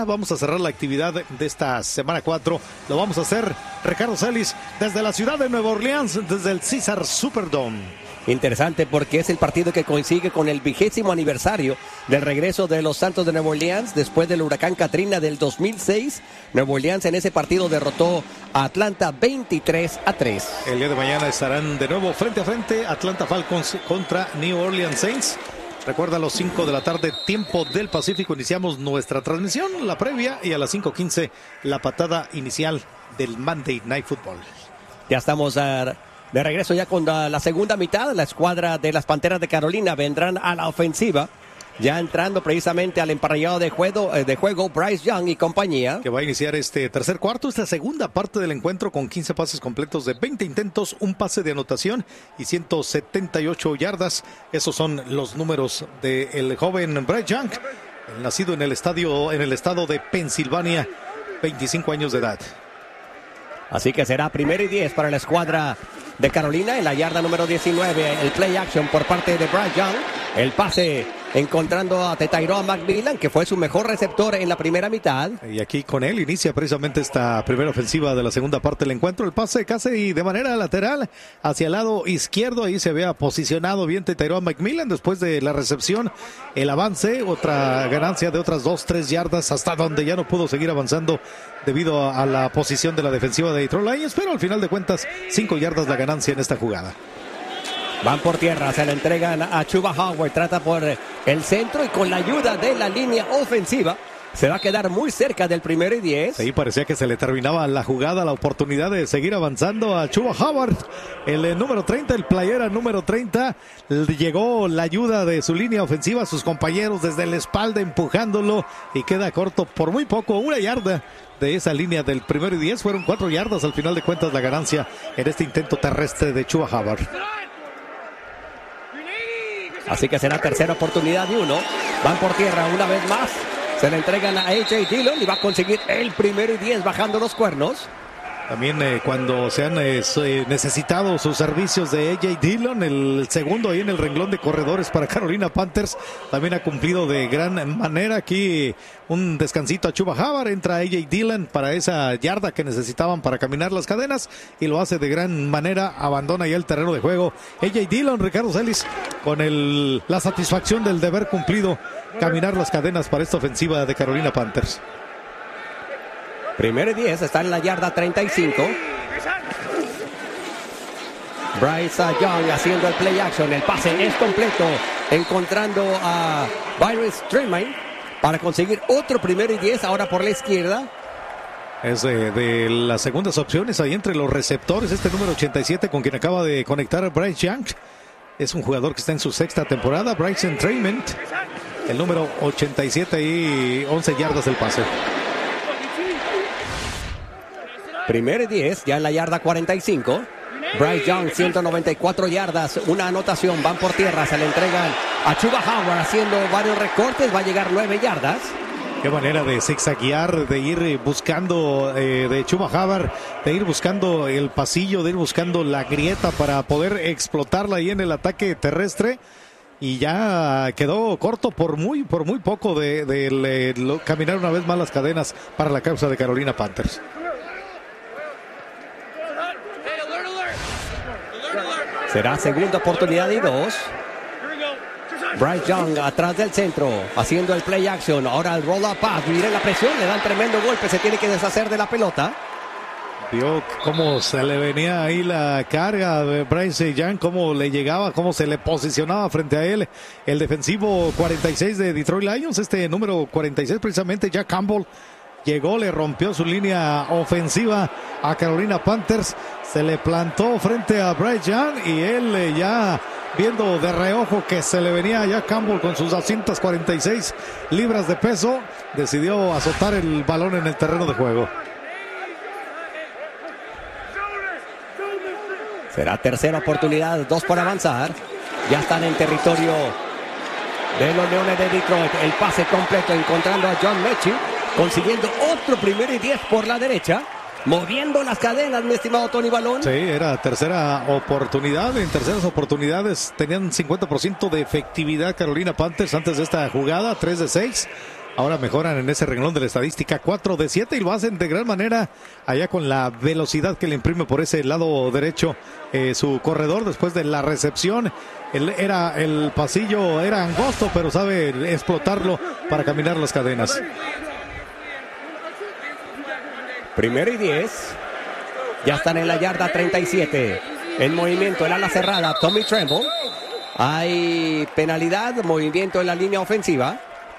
ya vamos a cerrar la actividad de esta semana 4. Lo vamos a hacer, Ricardo Celis, desde la ciudad de Nueva Orleans, desde el Caesars Superdome. Interesante porque es el partido que coincide con el 20º aniversario del regreso de los Santos de Nueva Orleans después del huracán Katrina del 2006. Nueva Orleans en ese partido derrotó a Atlanta 23-3. El día de mañana estarán de nuevo frente a frente Atlanta Falcons contra New Orleans Saints. Recuerda, a las 5 de la tarde, tiempo del Pacífico, iniciamos nuestra transmisión, la previa, y a las 5:15 la patada inicial del Monday Night Football. Ya estamos de regreso ya con la segunda mitad. La escuadra de las Panteras de Carolina vendrán a la ofensiva. Ya entrando precisamente al emparrillado de juego Bryce Young y compañía. Que va a iniciar este tercer cuarto, esta segunda parte del encuentro con 15 pases completos de 20 intentos, un pase de anotación y 178 yardas. Esos son los números del joven Bryce Young, nacido en el estado de Pensilvania, 25 años de edad. Así que será 1st y 10 para la escuadra de Carolina en la yarda número 19. El play action por parte de Bryce Young. El pase encontrando a Tyrone McMillan, que fue su mejor receptor en la primera mitad. Y aquí con él inicia precisamente esta primera ofensiva de la segunda parte del encuentro. El pase casi de manera lateral hacia el lado izquierdo. Ahí se había posicionado bien Tyrone McMillan. Después de la recepción, el avance, otra ganancia de otras 2-3 yardas hasta donde ya no pudo seguir avanzando debido a la posición de la defensiva de Detroit Lions. Pero al final de cuentas, 5 yardas la ganancia en esta jugada. Van por tierra, se la entregan a Chuba Howard, trata por el centro y con la ayuda de la línea ofensiva se va a quedar muy cerca del 1st y 10. Sí, parecía que se le terminaba la jugada, la oportunidad de seguir avanzando a Chuba Howard. El número 30, el playera número 30, llegó la ayuda de su línea ofensiva, sus compañeros desde la espalda empujándolo y queda corto por muy poco, 1 yarda de esa línea del 1st y 10. Fueron 4 yardas al final de cuentas la ganancia en este intento terrestre de Chuba Howard. Así que será tercera oportunidad y 1. Van por tierra una vez más. Se le entregan a A.J. Dillon y va a conseguir el 1st y 10 bajando los cuernos. También cuando se han necesitado sus servicios de A.J. Dillon, el segundo ahí en el renglón de corredores para Carolina Panthers, también ha cumplido de gran manera. Aquí un descansito a Chuba Howard, entra A.J. Dillon para esa yarda que necesitaban para caminar las cadenas y lo hace de gran manera, abandona ya el terreno de juego. A.J. Dillon, Ricardo Celis, con la satisfacción del deber cumplido, caminar las cadenas para esta ofensiva de Carolina Panthers. 1st y 10, está en la yarda 35. Bryce Young haciendo el play action. El pase es completo, encontrando a Byron Streamline para conseguir otro 1st y 10, ahora por la izquierda. Es de las segundas opciones ahí entre los receptores. Este número 87 con quien acaba de conectar a Bryce Young. Es un jugador que está en su 6ª temporada, Bryson Trayment. El número 87 y 11 yardas del pase. 1st y 10, ya en la yarda 45. Bryce Young, 194 yardas, una anotación. Van por tierra, se le entregan a Chuba Howard haciendo varios recortes. Va a llegar 9 yardas. Qué manera de zigzaguear, de ir buscando de Chuba Howard, de ir buscando el pasillo, de ir buscando la grieta para poder explotarla ahí en el ataque terrestre. Y ya quedó corto por muy poco de caminar una vez más las cadenas para la causa de Carolina Panthers. Será segunda oportunidad y 2. Bryce Young atrás del centro, haciendo el play action. Ahora el roll up pass, miren la presión, le dan tremendo golpe, se tiene que deshacer de la pelota. Vio cómo se le venía ahí la carga de Bryce Young, cómo le llegaba, cómo se le posicionaba frente a él el defensivo 46 de Detroit Lions, este número 46 precisamente, Jack Campbell. Llegó, le rompió su línea ofensiva a Carolina Panthers. Se le plantó frente a Bryce Young y él ya viendo de reojo que se le venía a Jack Campbell con sus 246 libras de peso, decidió azotar el balón en el terreno de juego. Será tercera oportunidad, 2 por avanzar. Ya están en territorio de los Leones de Detroit. El pase completo encontrando a John Mechie, consiguiendo otro 1st y 10 por la derecha, moviendo las cadenas, mi estimado Tony Balón. Sí, era tercera oportunidad. En terceras oportunidades tenían 50% de efectividad Carolina Panthers antes de esta jugada, 3 de 6. Ahora mejoran en ese renglón de la estadística, 4 de 7, y lo hacen de gran manera allá con la velocidad que le imprime por ese lado derecho su corredor después de la recepción. El pasillo era angosto, pero sabe explotarlo para caminar las cadenas. 1º y 10. Ya están en la yarda 37. En movimiento, el ala cerrada, Tommy Tremble. Hay penalidad, movimiento en la línea ofensiva.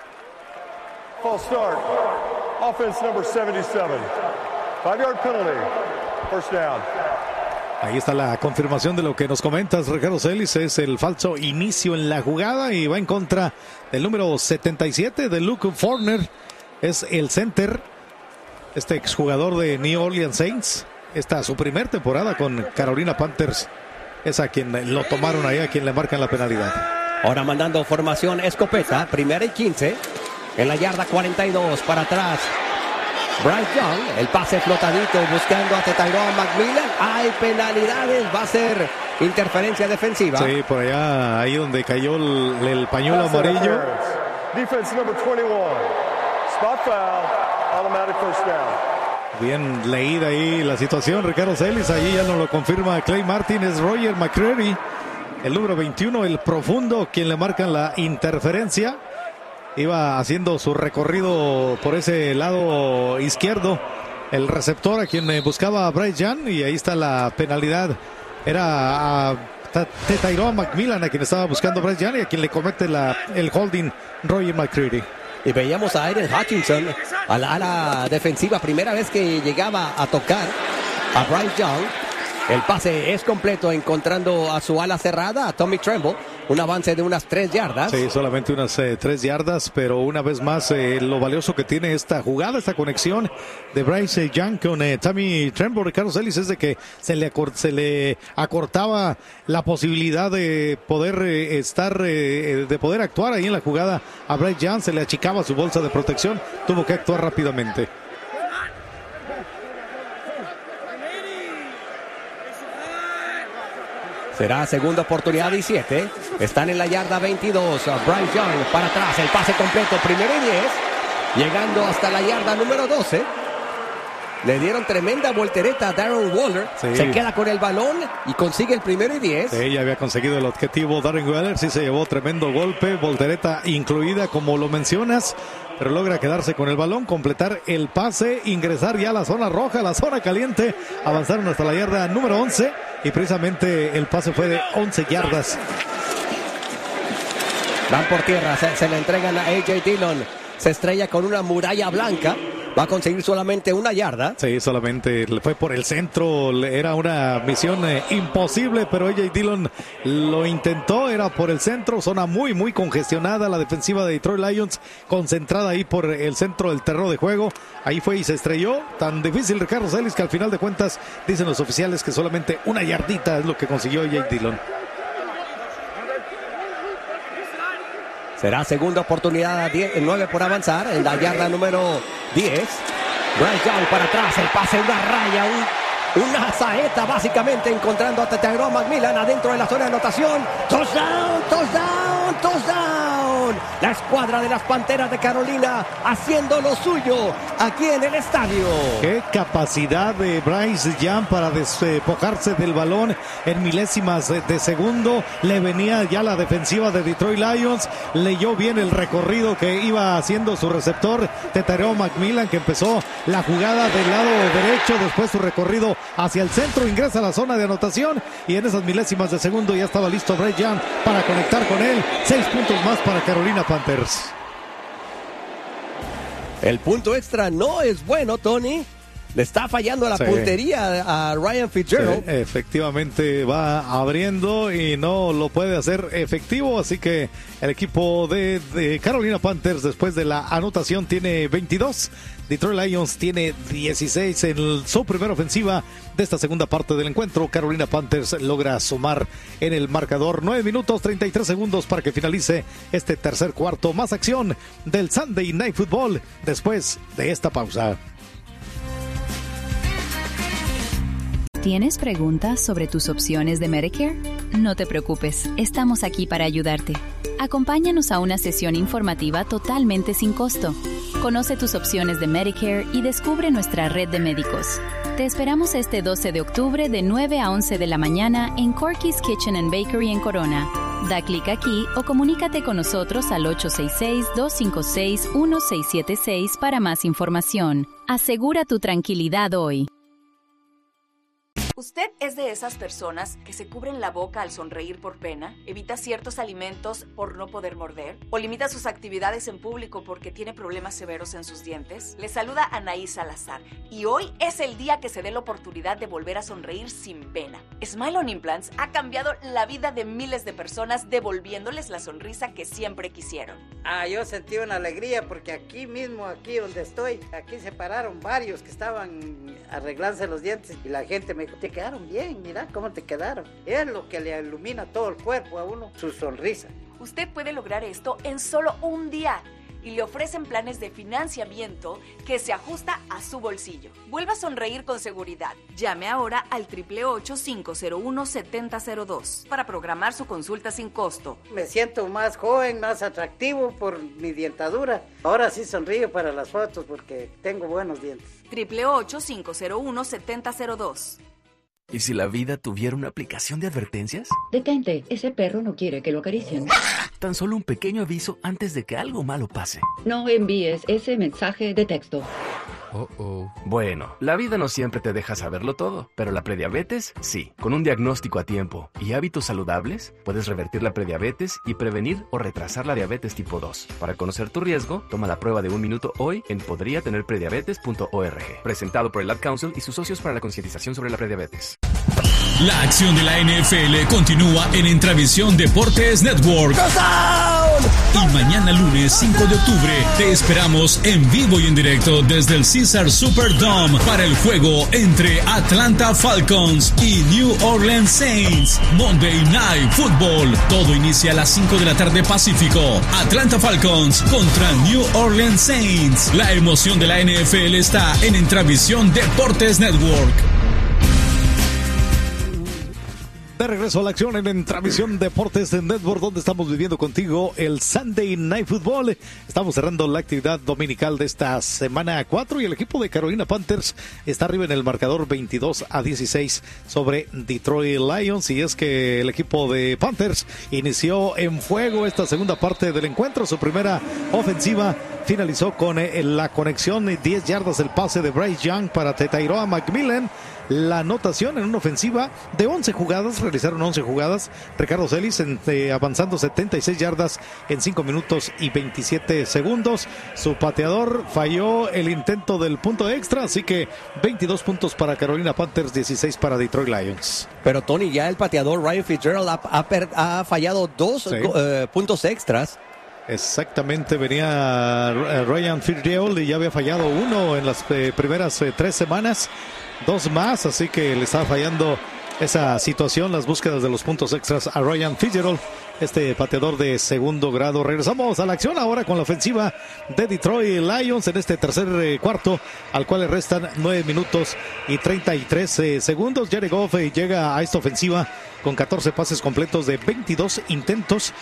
False start. Offense number 77. 5-yard penalty. First down. Ahí está la confirmación de lo que nos comentas, Ricardo Celis. Es el falso inicio en la jugada y va en contra del número 77 de Luke Forner. Es el center, este exjugador de New Orleans Saints. Esta es su primer temporada con Carolina Panthers. Es a quien lo tomaron ahí, a quien le marcan la penalidad. Ahora mandando formación escopeta, 1ª y 15. En la yarda 42, para atrás. Bryce Young, el pase flotadito buscando a Tyrone McMillan. Hay penalidades, va a ser interferencia defensiva. Sí, por allá, ahí donde cayó el pañuelo amarillo. Defense number 21. Spot foul, automatic first down. Bien leída ahí la situación, Ricardo Celis. Allí ya nos lo confirma Clay Martin. Es Roger McCreary, el número 21, el profundo, quien le marcan la interferencia. Iba haciendo su recorrido por ese lado izquierdo el receptor, a quien buscaba a Bryce Young, y ahí está la penalidad. Era a Tyrone McMillan a quien estaba buscando Bryce Young y a quien le comete el holding Roger McCreary. Y veíamos a Aiden Hutchinson a la ala defensiva, primera vez que llegaba a tocar a Bryce Young. El pase es completo, encontrando a su ala cerrada, a Tommy Tremble. Un avance de unas 3 yardas. Sí, solamente unas 3 yardas, pero una vez más lo valioso que tiene esta jugada, esta conexión de Bryce Young con Tommy Tremble, Ricardo Celis, es de que se le acortaba la posibilidad de poder de poder actuar ahí en la jugada a Bryce Young. Se le achicaba su bolsa de protección, tuvo que actuar rápidamente. Será segunda oportunidad y 7. Están en la yarda 22. Bryce Young para atrás. El pase completo. 1º y 10. Llegando hasta la yarda número 12. Le dieron tremenda voltereta a Darren Waller. Sí. Se queda con el balón y consigue el 1º y 10. Sí, ya había conseguido el objetivo Darren Waller. Sí se llevó tremendo golpe. Voltereta incluida, como lo mencionas. Pero logra quedarse con el balón, completar el pase, ingresar ya a la zona roja, la zona caliente. Avanzaron hasta la yarda número 11 y precisamente el pase fue de 11 yardas. Van por tierra, se le entregan a A.J. Dillon. Se estrella con una muralla blanca. Va a conseguir solamente 1 yarda. Sí, solamente fue por el centro. Era una misión imposible, pero A.J. Dillon lo intentó. Era por el centro, zona muy congestionada. La defensiva de Detroit Lions concentrada ahí por el centro del terreno de juego. Ahí fue y se estrelló. Tan difícil, Ricardo Celis, que al final de cuentas dicen los oficiales que solamente 1 yardita es lo que consiguió A.J. Dillon. Será segunda oportunidad, 9 por avanzar, en la yarda número 10. Bryce Young para atrás, el pase, una raya, una saeta básicamente, encontrando a Tyrone McMillan adentro de la zona de anotación. Touchdown, touchdown, touchdown. La escuadra de las Panteras de Carolina haciendo lo suyo aquí en el estadio. Qué capacidad de Bryce Young para despojarse del balón en milésimas de segundo. Le venía ya la defensiva de Detroit Lions. Leyó bien el recorrido que iba haciendo su receptor Tyrone McMillan, que empezó la jugada del lado derecho, después su recorrido hacia el centro, ingresa a la zona de anotación y en esas milésimas de segundo ya estaba listo Bryce Young para conectar con él. 6 puntos más para Carolina Panthers. El punto extra no es bueno, Tony. Le está fallando la puntería a Ryan Fitzgerald. Sí, efectivamente va abriendo y no lo puede hacer efectivo. Así que el equipo de Carolina Panthers, después de la anotación, tiene 22. Detroit Lions tiene 16 en su primera ofensiva de esta segunda parte del encuentro. Carolina Panthers logra sumar en el marcador. 9 minutos 33 segundos para que finalice este tercer cuarto. Más acción del Sunday Night Football después de esta pausa. ¿Tienes preguntas sobre tus opciones de Medicare? No te preocupes, estamos aquí para ayudarte. Acompáñanos a una sesión informativa totalmente sin costo. Conoce tus opciones de Medicare y descubre nuestra red de médicos. Te esperamos este 12 de octubre de 9 a 11 de la mañana en Corky's Kitchen and Bakery en Corona. Da clic aquí o comunícate con nosotros al 866-256-1676 para más información. Asegura tu tranquilidad hoy. ¿Usted es de esas personas que se cubren la boca al sonreír por pena, evita ciertos alimentos por no poder morder, o limita sus actividades en público porque tiene problemas severos en sus dientes? Le saluda Anaí Salazar y hoy es el día que se dé la oportunidad de volver a sonreír sin pena. Smile on Implants ha cambiado la vida de miles de personas devolviéndoles la sonrisa que siempre quisieron. Yo sentí una alegría porque aquí mismo, aquí donde estoy, aquí se pararon varios que estaban arreglándose los dientes y la gente me dijo, te quedaron bien, mira cómo te quedaron. Es lo que le ilumina todo el cuerpo a uno, su sonrisa. Usted puede lograr esto en solo un día y le ofrecen planes de financiamiento que se ajusta a su bolsillo. Vuelva a sonreír con seguridad. Llame ahora al 888-501-7002 para programar su consulta sin costo. Me siento más joven, más atractivo por mi dentadura. Ahora sí sonrío para las fotos porque tengo buenos dientes. 888-501-7002. ¿Y si la vida tuviera una aplicación de advertencias? Detente, ese perro no quiere que lo acaricien. Tan solo un pequeño aviso antes de que algo malo pase. No envíes ese mensaje de texto. Bueno, la vida no siempre te deja saberlo todo, pero la prediabetes, sí. Con un diagnóstico a tiempo y hábitos saludables, puedes revertir la prediabetes y prevenir o retrasar la diabetes tipo 2. Para conocer tu riesgo, toma la prueba de 1 minuto hoy en podriatenerprediabetes.org. Presentado por el Ad Council y sus socios para la concientización sobre la prediabetes. La acción de la NFL continúa en Entravisión Deportes Network. Y mañana lunes 5 de octubre te esperamos en vivo y en directo desde el Caesars Superdome para el juego entre Atlanta Falcons y New Orleans Saints. Monday Night Football. Todo inicia a las 5 de la tarde Pacífico. Atlanta Falcons contra New Orleans Saints. La emoción de la NFL está en Entravisión Deportes Network. De regreso a la acción en Entravisión Deportes de Network, donde estamos viviendo contigo el Sunday Night Football. Estamos cerrando la actividad dominical de esta semana 4 y el equipo de Carolina Panthers está arriba en el marcador 22-16 sobre Detroit Lions. Y es que el equipo de Panthers inició en fuego esta segunda parte del encuentro. Su primera ofensiva finalizó con la conexión de 10 yardas del pase de Bryce Young para Tyrone McMillan. La anotación en una ofensiva de 11 jugadas, realizaron 11 jugadas. Ricardo Celis avanzando 76 yardas en 5 minutos y 27 segundos. Su pateador falló el intento del punto extra, así que 22 puntos para Carolina Panthers, 16 para Detroit Lions. Pero Tony, ya el pateador Ryan Fitzgerald ha fallado 2 puntos extras. Exactamente, venía Ryan Fitzgerald y ya había fallado 1 en las primeras 3 semanas. 2 más, así que le estaba fallando esa situación, las búsquedas de los puntos extras a Ryan Fitzgerald, este pateador de segundo grado. Regresamos a la acción ahora con la ofensiva de Detroit Lions en este tercer cuarto, al cual le restan 9 minutos y 33 segundos. Jared Goff llega a esta ofensiva con 14 pases completos de 22 intentos,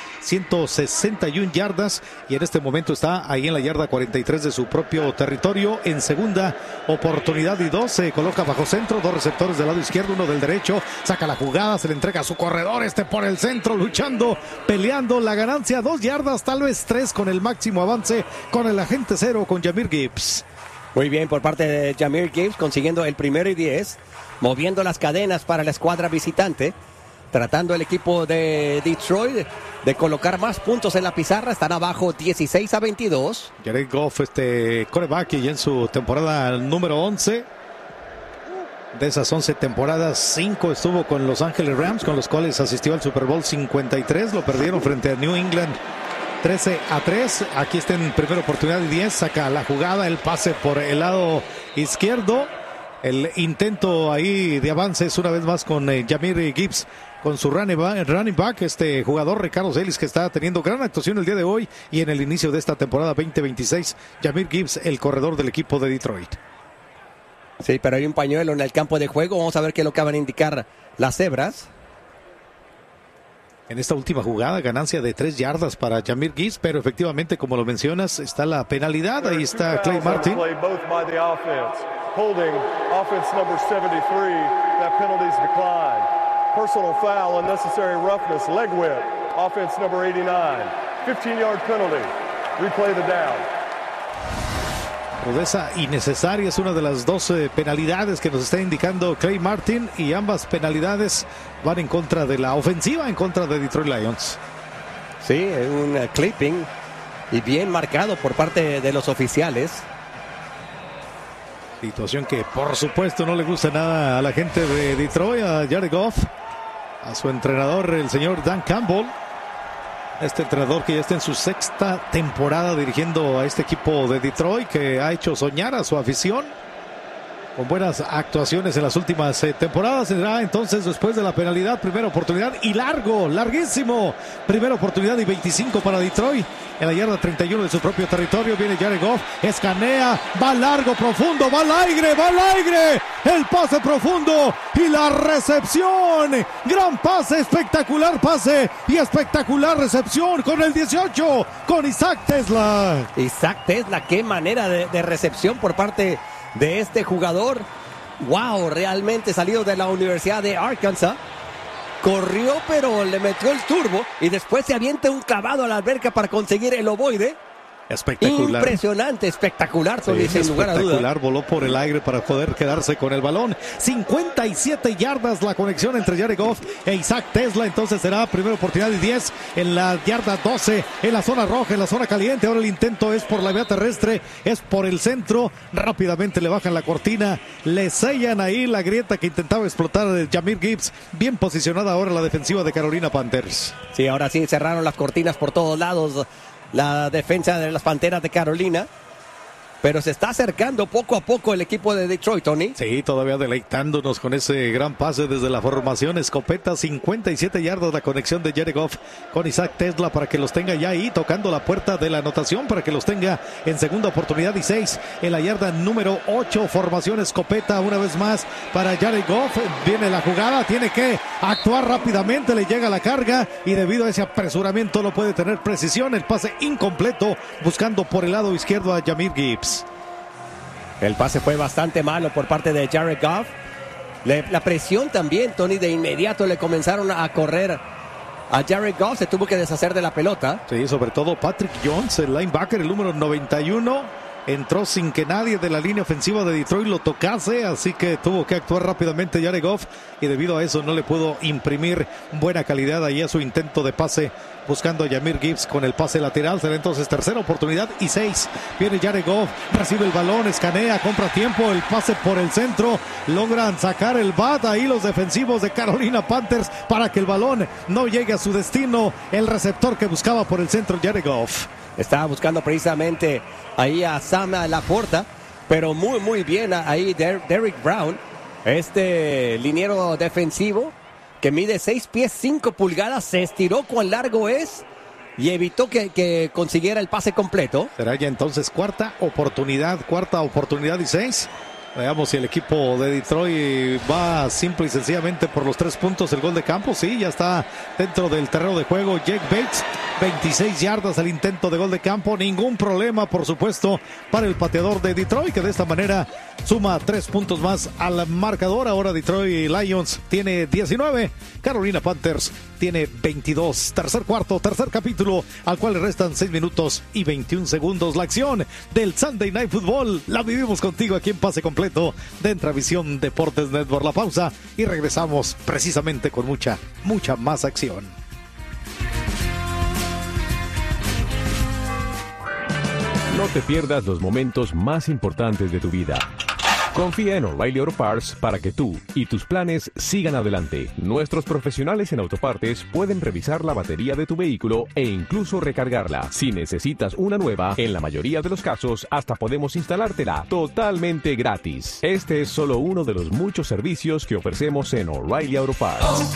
161 yardas, y en este momento está ahí en la yarda 43 de su propio territorio. En segunda oportunidad y 2, se coloca bajo centro, 2 receptores del lado izquierdo, 1 del derecho, saca la jugada, se le entrega a su corredor, por el centro, luchando, peleando la ganancia, 2 yardas, tal vez 3 con el máximo avance, con el agente 0, con Jahmyr Gibbs. Muy bien por parte de Jahmyr Gibbs, consiguiendo el 1-10, moviendo las cadenas para la escuadra visitante. Tratando el equipo de Detroit de colocar más puntos en la pizarra. Están abajo 16-22. Jared Goff, quarterback, y en su temporada número 11. De esas 11 temporadas, 5 estuvo con Los Ángeles Rams, con los cuales asistió al Super Bowl 53. Lo perdieron frente a New England 13-3. Aquí está en primera oportunidad y 10. Saca la jugada, el pase por el lado izquierdo. El intento ahí de avance es una vez más con Jahmyr Gibbs, con su running back, jugador Ricardo Celis, que está teniendo gran actuación el día de hoy y en el inicio de esta temporada 2026. Jahmyr Gibbs, el corredor del equipo de Detroit. Sí, pero hay un pañuelo en el campo de juego. Vamos a ver qué es lo que van a indicar las cebras. En esta última jugada, ganancia de 3 yardas para Jahmyr Gibbs, pero efectivamente, como lo mencionas, está la penalidad. Ahí está Clay Martin. Holding offense number 73. That penalty is declined. Personal foul, unnecessary roughness, leg whip. Offense number 89. 15-yard penalty. Replay the down. Rudeza innecesaria es una de las 12 penalidades que nos está indicando Clay Martin, y ambas penalidades van en contra de la ofensiva, en contra de Detroit Lions. Sí, un clipping y bien marcado por parte de los oficiales. Situación que por supuesto no le gusta nada a la gente de Detroit, a Jared Goff, a su entrenador, el señor Dan Campbell. Este entrenador que ya está en su 6ª temporada dirigiendo a este equipo de Detroit, que ha hecho soñar a su afición con buenas actuaciones en las últimas temporadas. Será entonces, después de la penalidad, primera oportunidad y larguísimo. Primera oportunidad y 25 para Detroit. En la yarda 31 de su propio territorio viene Jared Goff, escanea, va largo, profundo, va al aire. El pase profundo y la recepción. Gran pase, espectacular pase y espectacular recepción con el 18, con Isaac Tesla. Isaac Tesla, qué manera de recepción por parte de este jugador. Wow, realmente salido de la Universidad de Arkansas. Corrió, pero le metió el turbo y después se avienta un clavado a la alberca para conseguir el ovoide. Espectacular. Impresionante, espectacular, Tony, sin lugar a duda. Espectacular, voló por el aire para poder quedarse con el balón. 57 yardas la conexión entre Jared Goff e Isaac Tesla. Entonces será primera oportunidad y 10 en la yarda 12, en la zona roja, en la zona caliente. Ahora el intento es por la vía terrestre, es por el centro. Rápidamente le bajan la cortina, le sellan ahí la grieta que intentaba explotar Jahmyr Gibbs. Bien posicionada ahora la defensiva de Carolina Panthers. Sí, ahora sí cerraron las cortinas por todos lados la defensa de las Panteras de Carolina, pero se está acercando poco a poco el equipo de Detroit, Tony. Sí, todavía deleitándonos con ese gran pase desde la formación escopeta. 57 yardas la conexión de Jared Goff con Isaac Tesla para que los tenga ya ahí tocando la puerta de la anotación, para que los tenga en segunda oportunidad y 6 en la yarda número 8. Formación escopeta una vez más para Jared Goff. Viene la jugada, tiene que actuar rápidamente, le llega la carga y debido a ese apresuramiento no puede tener precisión. El pase incompleto, buscando por el lado izquierdo a Jahmyr Gibbs. El pase fue bastante malo por parte de Jared Goff. La presión también, Tony, de inmediato le comenzaron a correr a Jared Goff. Se tuvo que deshacer de la pelota. Sí, sobre todo Patrick Jones, el linebacker, el número 91. Entró sin que nadie de la línea ofensiva de Detroit lo tocase, así que tuvo que actuar rápidamente Jared Goff y debido a eso no le pudo imprimir buena calidad ahí a su intento de pase buscando a Jahmyr Gibbs con el pase lateral. Será entonces tercera oportunidad y 6. Viene Jared Goff, recibe el balón, escanea, compra tiempo, el pase por el centro, logran sacar el bat ahí los defensivos de Carolina Panthers para que el balón no llegue a su destino. El receptor que buscaba por el centro, Jared Goff. Estaba buscando precisamente ahí a Sam Laporta, pero muy bien ahí Derrick Brown, este liniero defensivo que mide 6 pies 5 pulgadas, se estiró cuán largo es y evitó que consiguiera el pase completo. Será ya entonces cuarta oportunidad y 6. Veamos si el equipo de Detroit va simple y sencillamente por los 3 puntos. El gol de campo, sí, ya está dentro del terreno de juego. Jake Bates, 26 yardas al intento de gol de campo. Ningún problema, por supuesto, para el pateador de Detroit, que de esta manera suma 3 puntos más al marcador. Ahora Detroit Lions tiene 19, Carolina Panthers tiene 22. Tercer cuarto, tercer capítulo, al cual le restan 6 minutos y 21 segundos. La acción del Sunday Night Football la vivimos contigo aquí en Pase Completo de Entravisión Deportes Network. La pausa y regresamos precisamente con mucha más acción. No te pierdas los momentos más importantes de tu vida. Confía en O'Reilly Auto Parts para que tú y tus planes sigan adelante. Nuestros profesionales en autopartes pueden revisar la batería de tu vehículo e incluso recargarla. Si necesitas una nueva, en la mayoría de los casos hasta podemos instalártela totalmente gratis. Este es solo uno de los muchos servicios que ofrecemos en O'Reilly Auto Parts.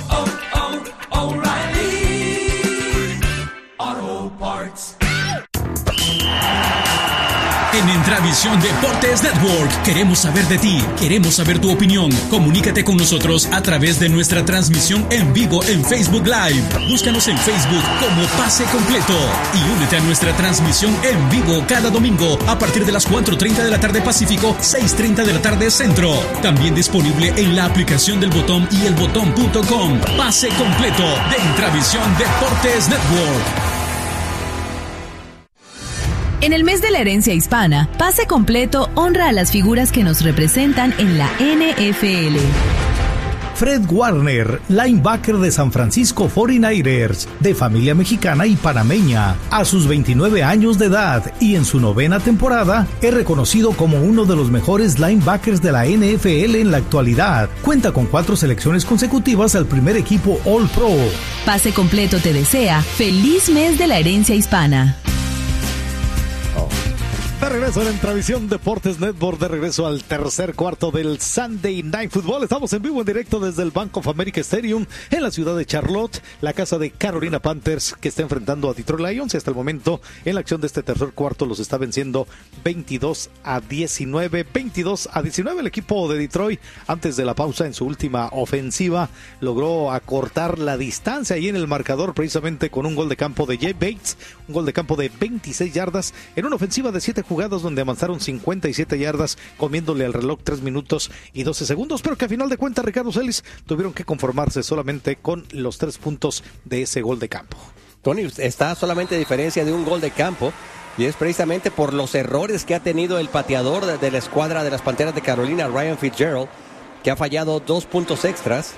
O'Reilly Auto Parts. en Entravisión Deportes Network. Queremos saber de ti, queremos saber tu opinión. Comunícate con nosotros a través de nuestra transmisión en vivo en Facebook Live. Búscanos en Facebook como Pase Completo y únete a nuestra transmisión en vivo cada domingo a partir de las 4:30 de la tarde Pacífico, 6:30 de la tarde Centro. También disponible en la aplicación del Botón y elbotón.com. Pase Completo de Entravisión Deportes Network. En el mes de la herencia hispana, Pase Completo honra a las figuras que nos representan en la NFL. Fred Warner, linebacker de San Francisco 49ers, de familia mexicana y panameña, a sus 29 años de edad y en su 9ª temporada, es reconocido como uno de los mejores linebackers de la NFL en la actualidad. Cuenta con 4 selecciones consecutivas al primer equipo All Pro. Pase Completo te desea feliz mes de la herencia hispana. De regreso en Entravisión Deportes Network, de regreso al tercer cuarto del Sunday Night Football. Estamos en vivo, en directo desde el Bank of America Stadium en la ciudad de Charlotte, la casa de Carolina Panthers, que está enfrentando a Detroit Lions, y hasta el momento en la acción de este tercer cuarto los está venciendo 22-19. 22-19 el equipo de Detroit. Antes de la pausa, en su última ofensiva, logró acortar la distancia ahí en el marcador, precisamente con un gol de campo de Jay Bates, un gol de campo de 26 yardas en una ofensiva de 7 jugadas donde avanzaron 57 yardas, comiéndole al reloj 3 minutos y 12 segundos, pero que a final de cuentas, Ricardo Celis, tuvieron que conformarse solamente con los 3 puntos de ese gol de campo. Tony, está solamente a diferencia de un gol de campo, y es precisamente por los errores que ha tenido el pateador de la escuadra de las Panteras de Carolina, Ryan Fitzgerald, que ha fallado 2 puntos extras.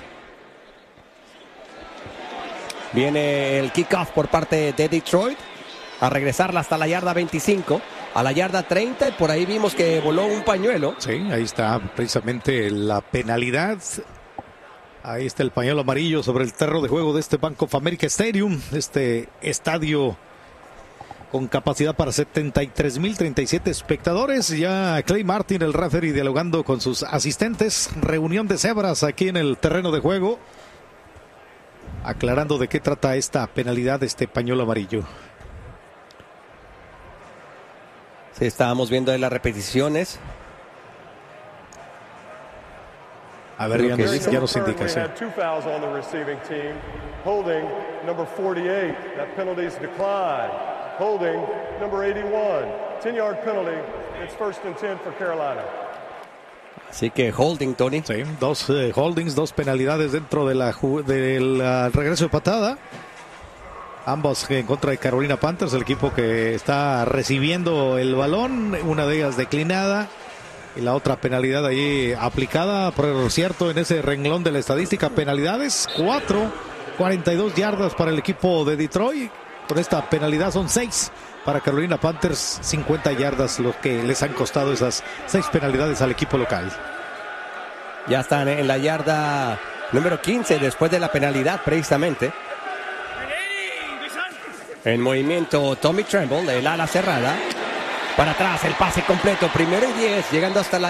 Viene el kickoff por parte de Detroit, a regresarla hasta la yarda 25, a la yarda 30, y por ahí vimos que voló un pañuelo. Sí, ahí está precisamente la penalidad. Ahí está el pañuelo amarillo sobre el terreno de juego de este Bank of America Stadium, este estadio con capacidad para 73,037 espectadores. Ya Clay Martin, el referee, dialogando con sus asistentes. Reunión de cebras aquí en el terreno de juego, aclarando de qué trata esta penalidad, este pañuelo amarillo. Sí, estábamos viendo ahí las repeticiones. A ver, ya nos indica. Sí. Holding number 48. That penalty is declined. Holding number 81. 10-yard penalty. It's 1st and 10 for Carolina. Así que holding, Tony. Sí, 2 holdings, 2 penalidades dentro de del regreso de patada. Ambos en contra de Carolina Panthers, el equipo que está recibiendo el balón, una de ellas declinada y la otra penalidad ahí aplicada, por cierto, en ese renglón de la estadística, penalidades, 42 yardas para el equipo de Detroit. Con esta penalidad son 6 para Carolina Panthers, 50 yardas los que les han costado esas 6 penalidades al equipo local. Ya están en la yarda número 15 después de la penalidad, precisamente. En movimiento Tommy Tremble, el ala cerrada. Para atrás, el pase completo, 1st y 10, llegando hasta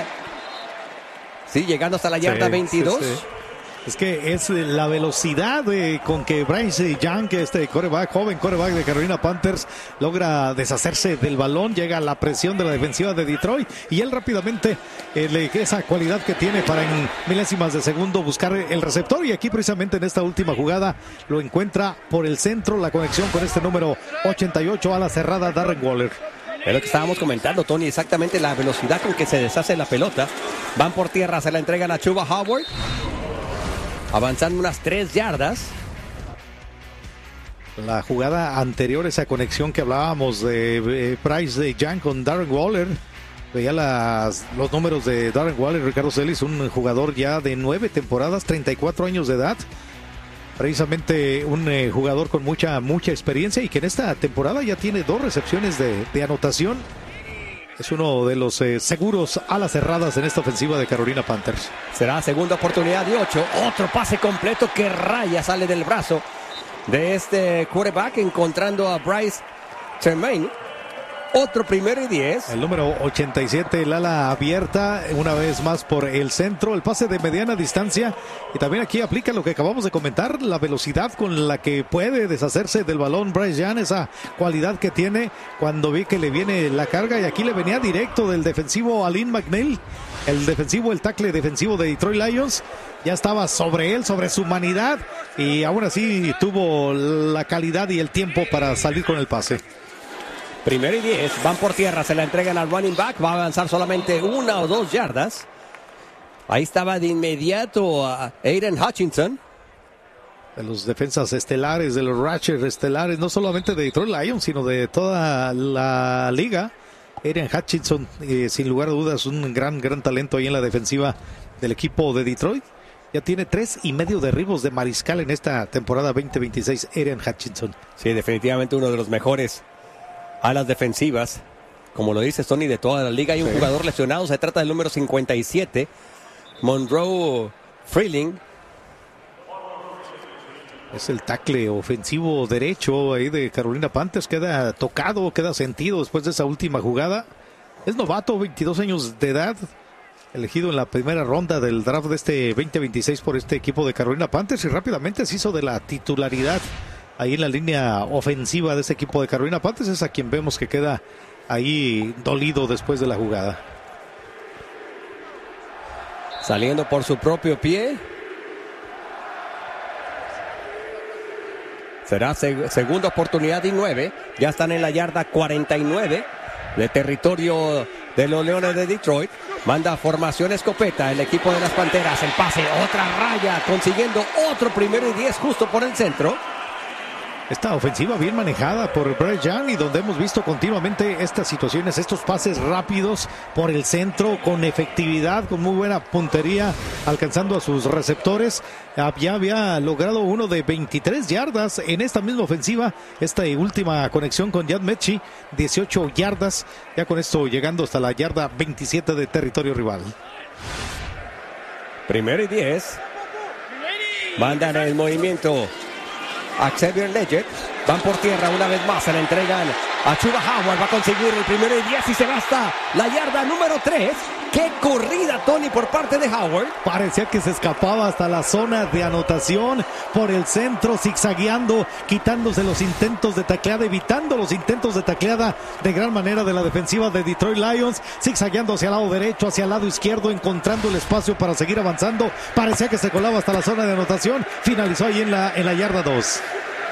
la yarda 22. Sí. Es que es la velocidad con que Bryce Young, este joven quarterback de Carolina Panthers, logra deshacerse del balón, llega a la presión de la defensiva de Detroit, y él rápidamente, esa cualidad que tiene para en milésimas de segundo buscar el receptor, y aquí precisamente en esta última jugada lo encuentra por el centro, la conexión con este número 88 a la cerrada, Darren Waller. Es lo que estábamos comentando, Tony, exactamente la velocidad con que se deshace la pelota. Van por tierra, se la entregan a Chuba Howard, avanzando unas 3 yardas. La jugada anterior, esa conexión que hablábamos de Bryce Young con Darren Waller, veía los números de Darren Waller, Ricardo Celis, un jugador ya de 9 temporadas, 34 años de edad, precisamente un jugador con mucha experiencia, y que en esta temporada ya tiene 2 recepciones de anotación. Es uno de los seguros alas cerradas en esta ofensiva de Carolina Panthers. Será segunda oportunidad de 8. Otro pase completo que raya, sale del brazo de este quarterback, encontrando a Bryce Tremaine. otro primero y 10. El número 87, el ala abierta, una vez más por el centro, el pase de mediana distancia. Y también aquí aplica lo que acabamos de comentar, la velocidad con la que puede deshacerse del balón Bryce Young, esa cualidad que tiene cuando ve que le viene la carga. Y aquí le venía directo del defensivo Alim McNeill, el tackle defensivo de Detroit Lions. Ya estaba sobre él, sobre su humanidad, y aún así tuvo la calidad y el tiempo para salir con el pase. Primero y 10, van por tierra, se la entregan al running back, va a avanzar solamente 1 o 2 yardas. Ahí estaba de inmediato a Aiden Hutchinson. De los defensas estelares, de los rushers estelares, no solamente de Detroit Lions, sino de toda la liga. Aiden Hutchinson, sin lugar a dudas, un gran talento ahí en la defensiva del equipo de Detroit. Ya tiene 3.5 derribos de mariscal en esta temporada 2026, Aiden Hutchinson. Sí, definitivamente uno de los mejores a las defensivas, como lo dice Tony, de toda la liga. Hay un jugador lesionado, se trata del número 57, Monroe Freeling. Es el tackle ofensivo derecho ahí de Carolina Panthers. Queda tocado, queda sentido después de esa última jugada. Es novato, 22 años de edad, elegido en la primera ronda del draft de este 2026 por este equipo de Carolina Panthers, y rápidamente se hizo de la titularidad ahí en la línea ofensiva de ese equipo de Carolina Panthers. Es a quien vemos que queda ahí dolido después de la jugada. Saliendo por su propio pie. Será segunda oportunidad y 9. Ya están en la yarda 49 de territorio de los Leones de Detroit. Manda formación escopeta el equipo de las Panteras. El pase, otra raya, consiguiendo otro primero y 10 justo por el centro. Esta ofensiva bien manejada por Bryce Young, y donde hemos visto continuamente estas situaciones, estos pases rápidos por el centro, con efectividad, con muy buena puntería, alcanzando a sus receptores. Ya había logrado uno de 23 yardas en esta misma ofensiva. Esta última conexión con John Mechie, 18 yardas. Ya con esto llegando hasta la yarda 27 de territorio rival. Primero y 10. Mandan el movimiento a Xavier Legend. Van por tierra una vez más, se le entregan a Chuba Howard. Va a conseguir el primero y 10 y se va hasta la yarda número 3. ¡Qué corrida, Tony, por parte de Howard! Parecía que se escapaba hasta la zona de anotación por el centro, zigzagueando, quitándose los intentos de tacleada, evitando los intentos de tacleada de gran manera de la defensiva de Detroit Lions, zigzagueando hacia el lado derecho, hacia el lado izquierdo, encontrando el espacio para seguir avanzando. Parecía que se colaba hasta la zona de anotación. Finalizó ahí en la yarda 2.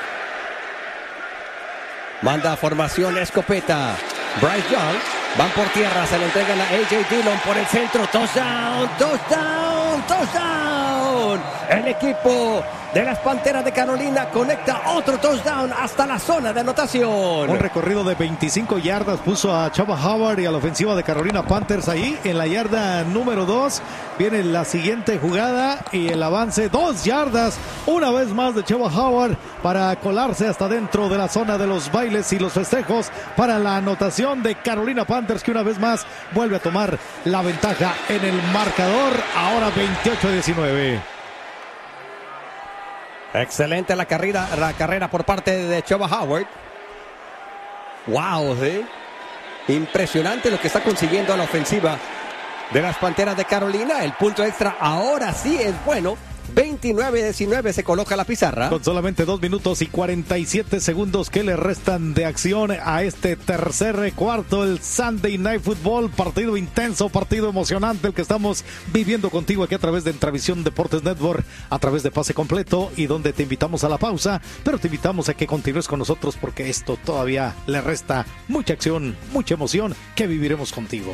Manda formación escopeta Bryce Young. Van por tierra, se le entregan a A.J. Dillon por el centro. Touchdown, touchdown, touchdown. El equipo de las Panteras de Carolina conecta otro touchdown hasta la zona de anotación. Un recorrido de 25 yardas puso a Chuba Howard y a la ofensiva de Carolina Panthers ahí en la yarda número 2. Viene la siguiente jugada y el avance 2 yardas. Una vez más de Chuba Howard para colarse hasta dentro de la zona de los bailes y los festejos para la anotación de Carolina Panthers, que una vez más vuelve a tomar la ventaja en el marcador. Ahora 28-19. Excelente la carrera por parte de Chuba Howard. Wow, ¿sí? Impresionante lo que está consiguiendo a la ofensiva de las Panteras de Carolina. El punto extra ahora sí es bueno. 29-19 se coloca la pizarra. Con solamente 2 minutos y 47 segundos que le restan de acción a este tercer cuarto, el Sunday Night Football. Partido intenso, partido emocionante, el que estamos viviendo contigo aquí a través de Entravisión Deportes Network, a través de Pase Completo, y donde te invitamos a la pausa, pero te invitamos a que continúes con nosotros porque esto todavía le resta mucha acción, mucha emoción que viviremos contigo.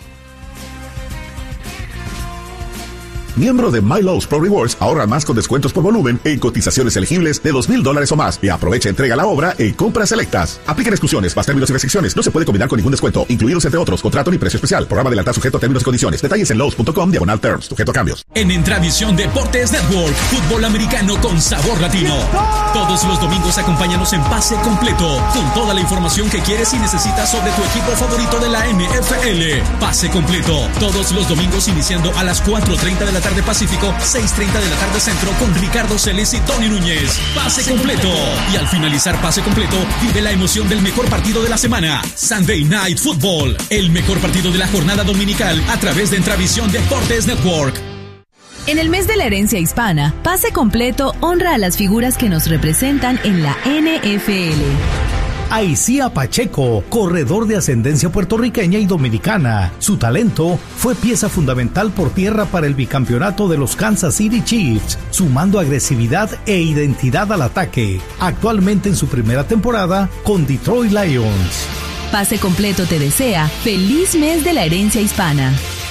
Miembro de MyLowe's Pro Rewards, ahorra más con descuentos por volumen en cotizaciones elegibles de $2,000 o más y aprovecha entrega la obra en compras selectas. Apliquen exclusiones, más términos y restricciones. No se puede combinar con ningún descuento, incluidos entre otros contrato ni precio especial. Programa de lealtad sujeto a términos y condiciones. Detalles en Lowe's.com/terms, sujeto a cambios. En Entravisión Deportes Network, fútbol americano con sabor latino. Todos los domingos acompáñanos en Pase Completo, con toda la información que quieres y necesitas sobre tu equipo favorito de la NFL. Pase Completo, todos los domingos iniciando a las 4:30 de la tarde Pacífico, 6:30 de la tarde Centro con Ricardo Celis y Tony Núñez. Pase completo. Y al finalizar Pase Completo, vive la emoción del mejor partido de la semana. Sunday Night Football, el mejor partido de la jornada dominical a través de Entravisión Deportes Network. En el mes de la herencia hispana, Pase Completo honra a las figuras que nos representan en la NFL. Aicía Pacheco, corredor de ascendencia puertorriqueña y dominicana. Su talento fue pieza fundamental por tierra para el bicampeonato de los Kansas City Chiefs, sumando agresividad e identidad al ataque. Actualmente en su primera temporada con Detroit Lions. Pase Completo te desea feliz mes de la herencia hispana.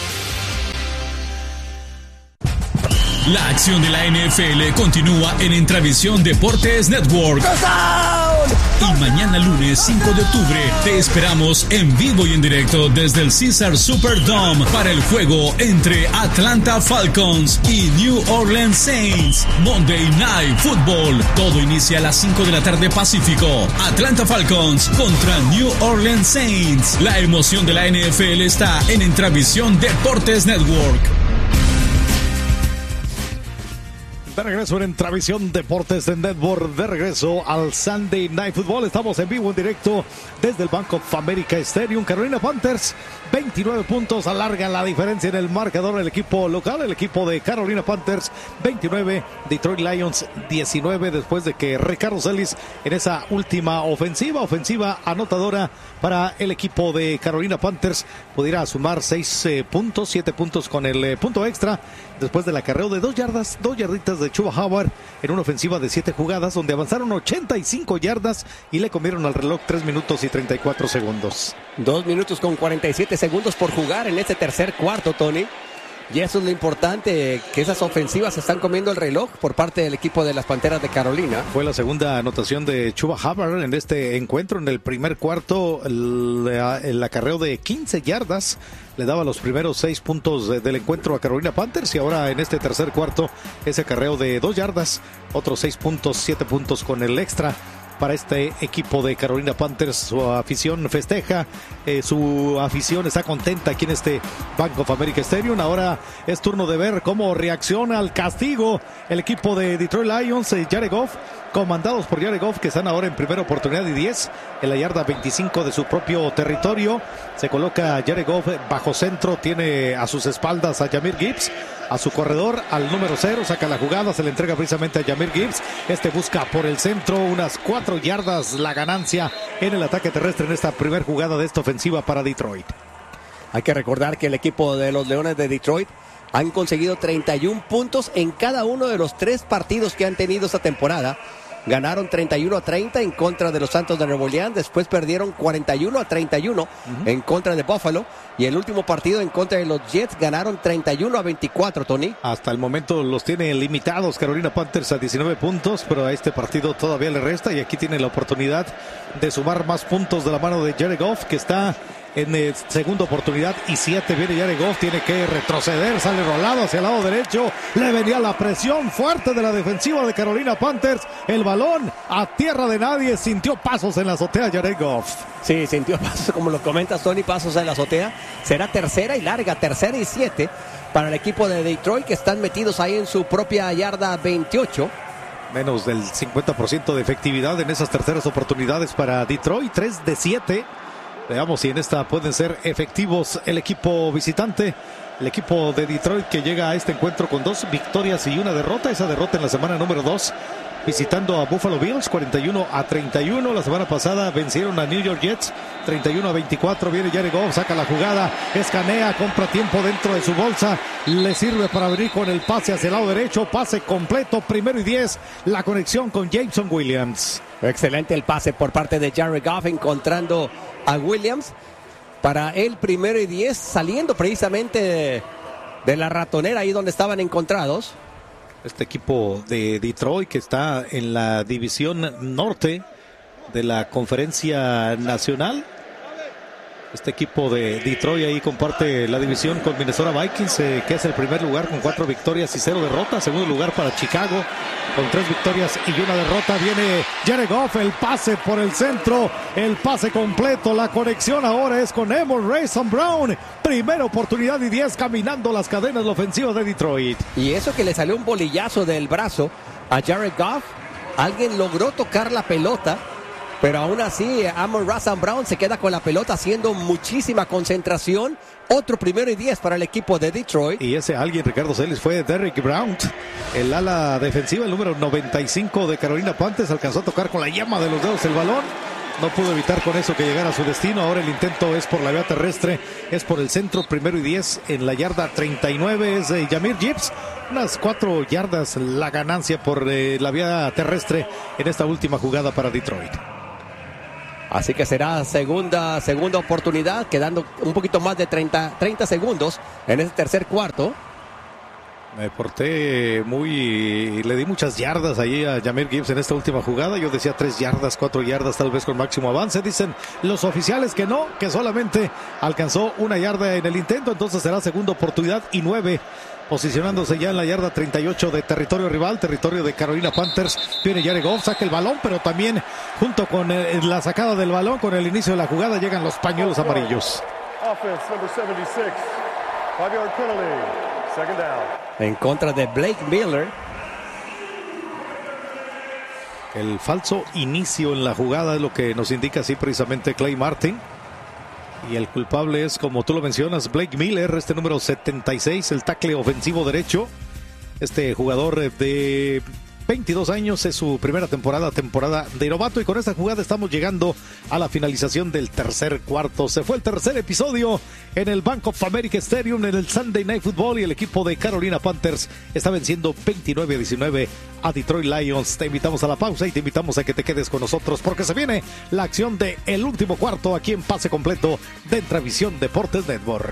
La acción de la NFL continúa en Entravisión Deportes Network. Y mañana lunes 5 de octubre te esperamos en vivo y en directo desde el Caesars Superdome para el juego entre Atlanta Falcons y New Orleans Saints. Monday Night Football. Todo inicia a las 5 de la tarde Pacífico. Atlanta Falcons contra New Orleans Saints. La emoción de la NFL está en Entravisión Deportes Network. De regreso en Entravisión Deportes en Network, de regreso al Sunday Night Football. Estamos en vivo, en directo desde el Bank of America Stadium. Carolina Panthers, 29 puntos, alarga la diferencia en el marcador el equipo local, el equipo de Carolina Panthers, 29, Detroit Lions, 19, después de que Ricardo Celis en esa última ofensiva anotadora para el equipo de Carolina Panthers, pudiera sumar 6 puntos, 7 puntos con el punto extra, después del acarreo de 2 yarditas de Chuba Howard en una ofensiva de 7 jugadas, donde avanzaron 85 yardas y le comieron al reloj 3 minutos y 34 segundos. 2 minutos con 47 segundos por jugar en este tercer cuarto, Tony. Y eso es lo importante, que esas ofensivas están comiendo el reloj por parte del equipo de las Panteras de Carolina. Fue la segunda anotación de Chuba Hubbard en este encuentro. En el primer cuarto, el acarreo de 15 yardas le daba los primeros 6 puntos del encuentro a Carolina Panthers. Y ahora en este tercer cuarto, ese acarreo de 2 yardas, otros 6 puntos, 7 puntos con el extra para este equipo de Carolina Panthers. Su afición festeja, su afición está contenta aquí en este Bank of America Stadium. Ahora es turno de ver cómo reacciona al castigo el equipo de Detroit Lions. Jared Goff, comandados por Jared Goff, que están ahora en primera oportunidad y 10 en la yarda 25 de su propio territorio. Se coloca Jared Goff bajo centro, tiene a sus espaldas a Jahmyr Gibbs, a su corredor, al número 0, saca la jugada, se le entrega precisamente a Jahmyr Gibbs. Este busca por el centro, unas 4 yardas la ganancia en el ataque terrestre en esta primera jugada de esta ofensiva para Detroit. Hay que recordar que el equipo de los Leones de Detroit han conseguido 31 puntos en cada uno de los 3 partidos que han tenido esta temporada. Ganaron 31-30 en contra de los Santos de Nuevo Orleans. Después perdieron 41-31 en contra de Buffalo. Y el último partido en contra de los Jets ganaron 31-24, Tony. Hasta el momento los tiene limitados Carolina Panthers a 19 puntos, pero a este partido todavía le resta. Y aquí tiene la oportunidad de sumar más puntos de la mano de Jared Goff, que está en segunda oportunidad y 7. Viene Jared Goff, tiene que retroceder, sale rolado hacia el lado derecho. Le venía la presión fuerte de la defensiva de Carolina Panthers. El balón a tierra de nadie, sintió pasos en la azotea Jared Goff. Sí, sintió pasos, como lo comentas, Tony, pasos en la azotea. Será tercera y larga, tercera y 7 para el equipo de Detroit, que están metidos ahí en su propia yarda 28. Menos del 50% de efectividad en esas terceras oportunidades para Detroit, 3 de 7. Veamos si en esta pueden ser efectivos el equipo visitante. El equipo de Detroit, que llega a este encuentro con 2 victorias y 1 derrota. Esa derrota en la semana número 2, visitando a Buffalo Bills, 41-31. La semana pasada vencieron a New York Jets, 31-24. Viene Jared Goff, saca la jugada, escanea, compra tiempo dentro de su bolsa. Le sirve para venir con el pase hacia el lado derecho. Pase completo, primero y 10. La conexión con Jameson Williams. Excelente el pase por parte de Jared Goff, encontrando a Williams para el primero y 10, saliendo precisamente de la ratonera ahí donde estaban encontrados. Este equipo de Detroit, que está en la división norte de la Conferencia Nacional, Este equipo de Detroit ahí comparte la división con Minnesota Vikings, que es el primer lugar con 4 victorias y 0 derrotas. Segundo lugar para Chicago con 3 victorias y 1 derrota. Viene Jared Goff, el pase por el centro, el pase completo. La conexión ahora es con Amon-Ra St. Brown. Primera oportunidad y 10 caminando las cadenas la ofensiva de Detroit. Y eso que le salió un bolillazo del brazo a Jared Goff. Alguien logró tocar la pelota. Pero aún así, Amon-Ra St. Brown se queda con la pelota haciendo muchísima concentración. Otro 1º y 10 para el equipo de Detroit. Y ese alguien, Ricardo Celis, fue Derrick Brown, el ala defensiva, el número 95 de Carolina Panthers. Alcanzó a tocar con la yema de los dedos el balón. No pudo evitar con eso que llegara a su destino. Ahora el intento es por la vía terrestre, es por el centro, 1º y 10 en la yarda 39. Es Jahmyr Gibbs. Unas 4 yardas la ganancia por la vía terrestre en esta última jugada para Detroit. Así que será segunda oportunidad, quedando un poquito más de 30 segundos en este tercer cuarto. Me porté le di muchas yardas ahí a Jahmyr Gibbs en esta última jugada. Yo decía 3 yardas, 4 yardas tal vez con máximo avance. Dicen los oficiales que no, que solamente alcanzó 1 yarda en el intento. Entonces será segunda oportunidad y 9. Posicionándose ya en la yarda 38 de territorio rival, territorio de Carolina Panthers. Viene Jared Goff, saca el balón, pero también junto con la sacada del balón, con el inicio de la jugada, llegan los pañuelos amarillos. Offense number 76, 5-yard penalty, second down. En contra de Blake Miller. El falso inicio en la jugada es lo que nos indica así precisamente Clay Martin. Y el culpable es, como tú lo mencionas, Blake Miller, este número 76, el tackle ofensivo derecho. Este jugador de 22 años, es su primera temporada de novato. Y con esta jugada estamos llegando a la finalización del tercer cuarto. Se fue el tercer episodio en el Bank of America Stadium en el Sunday Night Football. Y el equipo de Carolina Panthers está venciendo 29-19 a Detroit Lions. Te invitamos a la pausa y te invitamos a que te quedes con nosotros, porque se viene la acción de el último cuarto aquí en Pase Completo de Entravisión Deportes Network.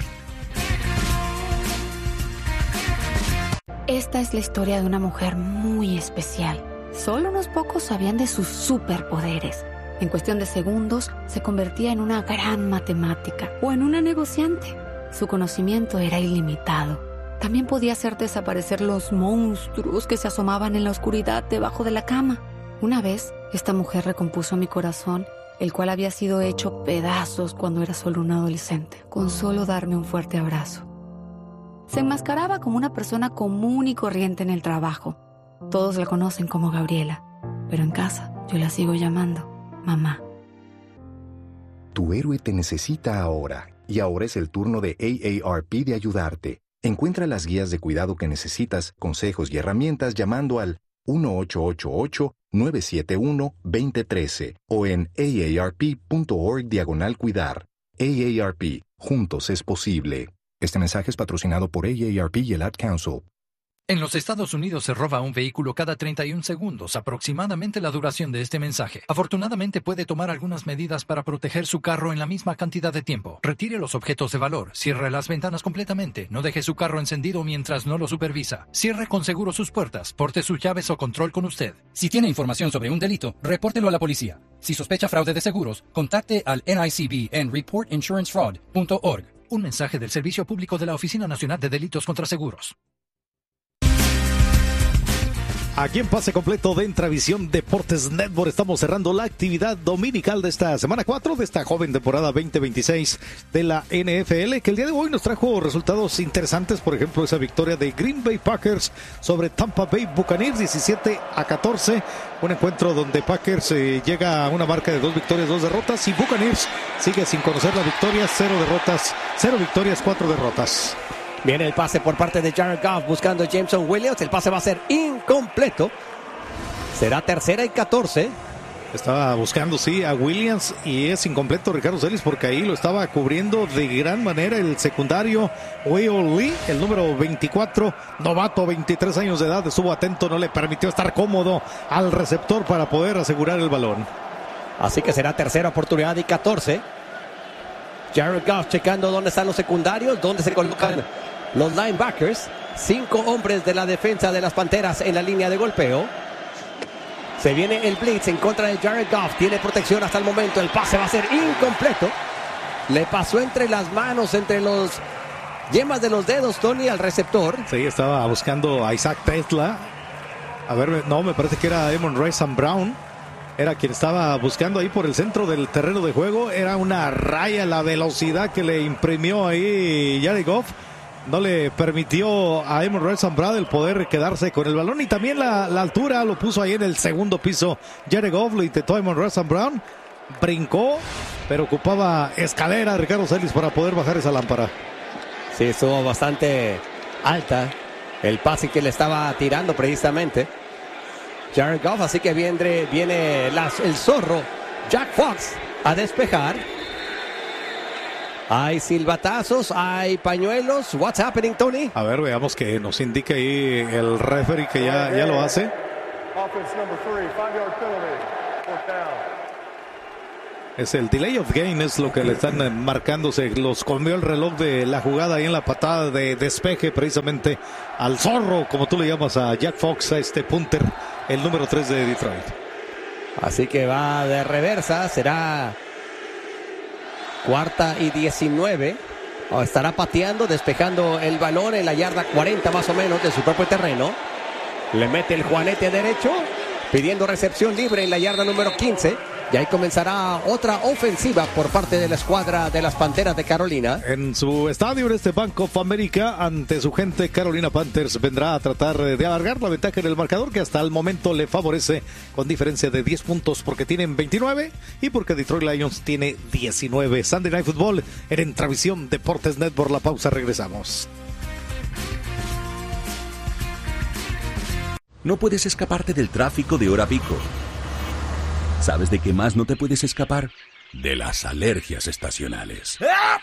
Esta es la historia de una mujer muy especial. Solo unos pocos sabían de sus superpoderes. En cuestión de segundos, se convertía en una gran matemática o en una negociante. Su conocimiento era ilimitado. También podía hacer desaparecer los monstruos que se asomaban en la oscuridad debajo de la cama. Una vez, esta mujer recompuso mi corazón, el cual había sido hecho pedazos cuando era solo un adolescente, con solo darme un fuerte abrazo. Se enmascaraba como una persona común y corriente en el trabajo. Todos la conocen como Gabriela, pero en casa yo la sigo llamando mamá. Tu héroe te necesita ahora, y ahora es el turno de AARP de ayudarte. Encuentra las guías de cuidado que necesitas, consejos y herramientas llamando al 1-888-971-2013 o en aarp.org/cuidar. AARP, juntos es posible. Este mensaje es patrocinado por AARP y el Ad Council. En los Estados Unidos se roba un vehículo cada 31 segundos, aproximadamente la duración de este mensaje. Afortunadamente puede tomar algunas medidas para proteger su carro en la misma cantidad de tiempo. Retire los objetos de valor, cierre las ventanas completamente, no deje su carro encendido mientras no lo supervisa. Cierre con seguro sus puertas, porte sus llaves o control con usted. Si tiene información sobre un delito, repórtelo a la policía. Si sospecha fraude de seguros, contacte al NICB en reportinsurancefraud.org. Un mensaje del Servicio Público de la Oficina Nacional de Delitos contra Seguros. Aquí en Pase Completo de Entravisión Deportes Network estamos cerrando la actividad dominical de esta semana 4 de esta joven temporada 2026 de la NFL, que el día de hoy nos trajo resultados interesantes. Por ejemplo, esa victoria de Green Bay Packers sobre Tampa Bay Buccaneers 17-14, un encuentro donde Packers llega a una marca de 2 victorias, 2 derrotas, y Buccaneers sigue sin conocer la victoria, 0 victorias, 4 derrotas. Viene el pase por parte de Jared Goff buscando a Jameson Williams. El pase va a ser incompleto. Será 3rd y 14. Estaba buscando, sí, a Williams y es incompleto, Ricardo Celis, porque ahí lo estaba cubriendo de gran manera el secundario Will Lee, el número 24, novato, 23 años de edad. Estuvo atento, no le permitió estar cómodo al receptor para poder asegurar el balón. Así que será 3ª oportunidad y 14. Jared Goff checando dónde están los secundarios, dónde se colocan los linebackers. 5 hombres de la defensa de las Panteras en la línea de golpeo. Se viene el blitz en contra de Jared Goff. Tiene protección hasta el momento. El pase va a ser incompleto. Le pasó entre las manos, entre los yemas de los dedos, Tony, al receptor. Sí, estaba buscando a Isaac Tesla. A ver, no, me parece que era Amon-Ra St. Brown. Era quien estaba buscando ahí por el centro del terreno de juego. Era una raya la velocidad que le imprimió ahí Jared Goff. No le permitió a Amon-Ra St. Brown el poder quedarse con el balón. Y también la altura lo puso ahí en el segundo piso. Jared Goff lo intentó Amon-Ra St. Brown. Brincó, pero ocupaba escalera Ricardo Celis para poder bajar esa lámpara. Sí, estuvo bastante alta el pase que le estaba tirando precisamente Jared Goff, así que viene el zorro Jack Fox a despejar. Hay silbatazos, hay pañuelos. What's happening, Tony? A ver, veamos que nos indica ahí el referee que ya lo hace. Offense number 3, 5-yard penalty, fourth down. Es el delay of game, es lo que le están marcando. Se los comió el reloj de la jugada ahí en la patada de despeje precisamente al zorro, como tú le llamas a Jack Fox, a este punter, el número 3 de Detroit. Así que va de reversa, será 4ª y 19. Estará pateando, despejando el balón en la yarda 40 más o menos de su propio terreno. Le mete el juanete derecho, pidiendo recepción libre en la yarda número 15. Y ahí comenzará otra ofensiva por parte de la escuadra de las Panteras de Carolina. En su estadio, en este Bank of America, ante su gente, Carolina Panthers vendrá a tratar de alargar la ventaja en el marcador, que hasta el momento le favorece con diferencia de 10 puntos, porque tienen 29 y porque Detroit Lions tiene 19. Sunday Night Football en Entravisión Deportes Network. La pausa, regresamos. No puedes escaparte del tráfico de hora pico. ¿Sabes de qué más no te puedes escapar? De las alergias estacionales.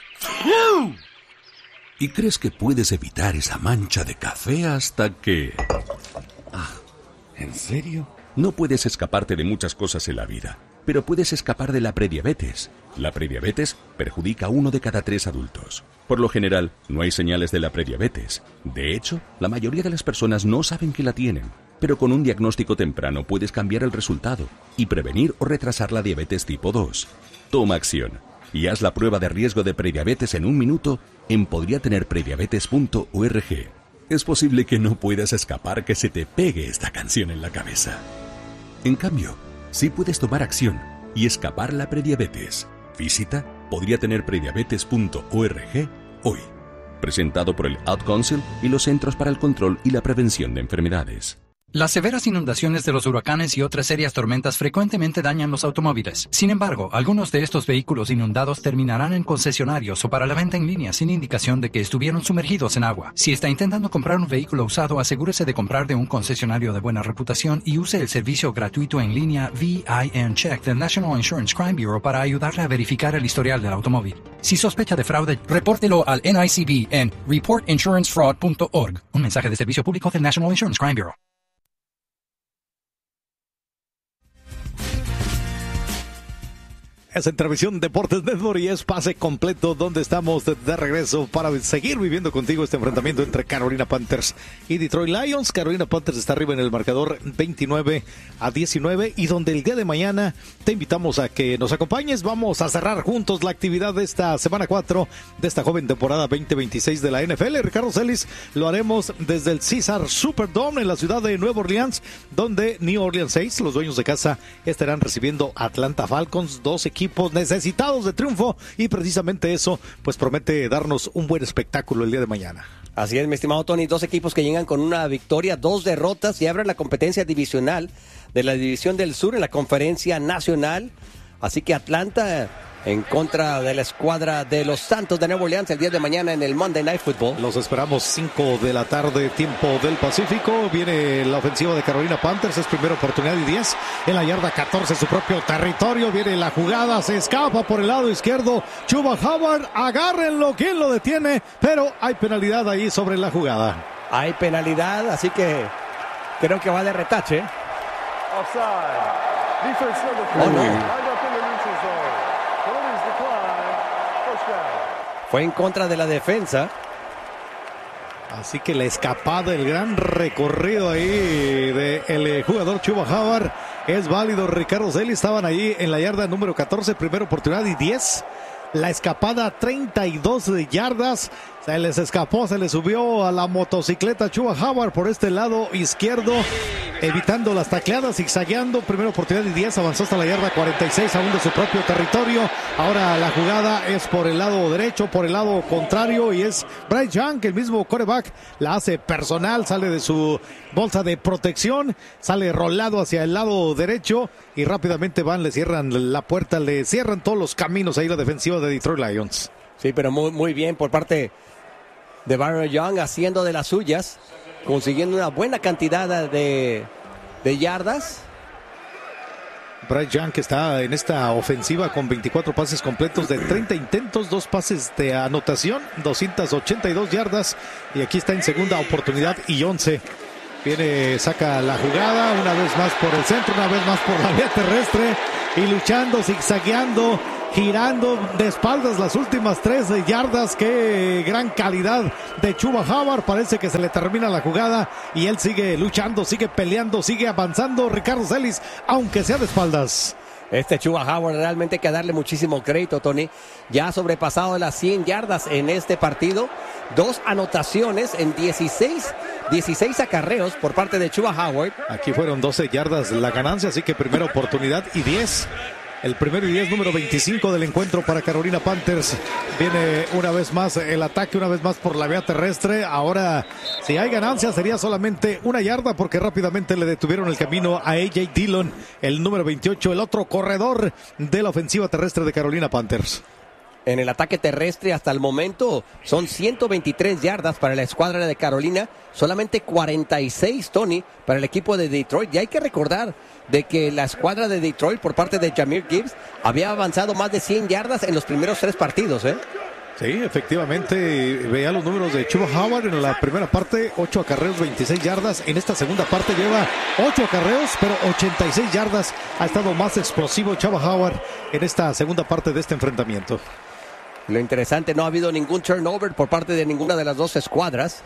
¿Y crees que puedes evitar esa mancha de café hasta que... ¿En serio? No puedes escaparte de muchas cosas en la vida, pero puedes escapar de la prediabetes. La prediabetes perjudica a 1 de cada 3 adultos. Por lo general, no hay señales de la prediabetes. De hecho, la mayoría de las personas no saben que la tienen. Pero con un diagnóstico temprano puedes cambiar el resultado y prevenir o retrasar la diabetes tipo 2. Toma acción y haz la prueba de riesgo de prediabetes en 1 minuto en podriatenerprediabetes.org. Es posible que no puedas escapar que se te pegue esta canción en la cabeza. En cambio, sí puedes tomar acción y escapar la prediabetes. Visita podriatenerprediabetes.org hoy. Presentado por el Ad Council y los Centros para el Control y la Prevención de Enfermedades. Las severas inundaciones de los huracanes y otras serias tormentas frecuentemente dañan los automóviles. Sin embargo, algunos de estos vehículos inundados terminarán en concesionarios o para la venta en línea sin indicación de que estuvieron sumergidos en agua. Si está intentando comprar un vehículo usado, asegúrese de comprar de un concesionario de buena reputación y use el servicio gratuito en línea VIN Check del National Insurance Crime Bureau para ayudarle a verificar el historial del automóvil. Si sospecha de fraude, repórtelo al NICB en reportinsurancefraud.org. Un mensaje de servicio público del National Insurance Crime Bureau. Es Entravisión Deportes Network y es pase completo donde estamos de regreso para seguir viviendo contigo este enfrentamiento entre Carolina Panthers y Detroit Lions. Carolina Panthers está arriba en el marcador 29-19 y donde el día de mañana te invitamos a que nos acompañes. Vamos a cerrar juntos la actividad de esta semana 4 de esta joven temporada 2026 de la NFL. Ricardo Celis, lo haremos desde el Caesar Superdome en la ciudad de Nueva Orleans, donde New Orleans Saints, los dueños de casa, estarán recibiendo Atlanta Falcons, dos equipos necesitados de triunfo y precisamente eso pues promete darnos un buen espectáculo el día de mañana. Así es, mi estimado Tony, 2 equipos que llegan con una victoria, 2 derrotas y abren la competencia divisional de la División del Sur en la Conferencia Nacional. Así que Atlanta en contra de la escuadra de los Santos de Nueva Orleans el día de mañana en el Monday Night Football. Los esperamos 5 de la tarde, tiempo del Pacífico. Viene la ofensiva de Carolina Panthers, es primera oportunidad y 10 en la yarda 14, su propio territorio. Viene la jugada, se escapa por el lado izquierdo Chuba Hubbard, agárrenlo, ¿quién lo detiene? Pero hay penalidad ahí sobre la jugada. Hay penalidad, así que creo que va de retache. Offside. Defense number 4. Lined up in the neutral zone. Penalties decline. First down. Fue en contra de la defensa. Así que la escapada, el gran recorrido ahí del jugador Chuba Hubbard es válido. Ricardo Celis, estaban ahí en la yarda número 14, primera oportunidad y 10. la escapada, 32 yardas. Se les escapó, se le subió a la motocicleta Chuba Hubbard por este lado izquierdo, evitando las tacleadas, zigzagueando. Primera oportunidad y 10, avanzó hasta la yarda 46, aún de su propio territorio. Ahora la jugada es por el lado derecho, por el lado contrario, y es Bryce Young, el mismo quarterback, la hace personal, sale de su bolsa de protección, sale rolado hacia el lado derecho y rápidamente le cierran la puerta, le cierran todos los caminos ahí la defensiva de Detroit Lions. Sí, pero muy bien por parte de Bryce Young, haciendo de las suyas, consiguiendo una buena cantidad de yardas. Bryce Young, que está en esta ofensiva con 24 pases completos de 30 intentos, 2 pases de anotación, 282 yardas, y aquí está en segunda oportunidad y 11. Viene, saca la jugada, una vez más por el centro, una vez más por la vía terrestre, y luchando, zigzagueando, girando de espaldas las últimas 3 yardas. Qué gran calidad de Chuba Hubbard. Parece que se le termina la jugada y él sigue luchando, sigue peleando, sigue avanzando. Ricardo Celis, aunque sea de espaldas. Chuba Hubbard realmente hay que darle muchísimo crédito, Tony. Ya ha sobrepasado las 100 yardas en este partido. 2 anotaciones en 16 acarreos por parte de Chuba Hubbard. Aquí fueron 12 yardas la ganancia, así que primera oportunidad y 10. El primero y 10, número 25 del encuentro para Carolina Panthers. Viene una vez más el ataque, una vez más por la vía terrestre. Ahora, si hay ganancia, sería solamente 1 yarda, porque rápidamente le detuvieron el camino a A.J. Dillon, el número 28, el otro corredor de la ofensiva terrestre de Carolina Panthers. En el ataque terrestre hasta el momento son 123 yardas para la escuadra de Carolina, solamente 46, Tony, para el equipo de Detroit. Y hay que recordar de que la escuadra de Detroit por parte de Jahmyr Gibbs había avanzado más de 100 yardas en los primeros 3 partidos, ¿eh? Sí, efectivamente, veía los números de Chuba Hubbard en la primera parte, 8 acarreos, 26 yardas. En esta segunda parte lleva 8 acarreos, pero 86 yardas. Ha estado más explosivo Chuba Hubbard en esta segunda parte de este enfrentamiento. Lo interesante, no ha habido ningún turnover por parte de ninguna de las 2 escuadras.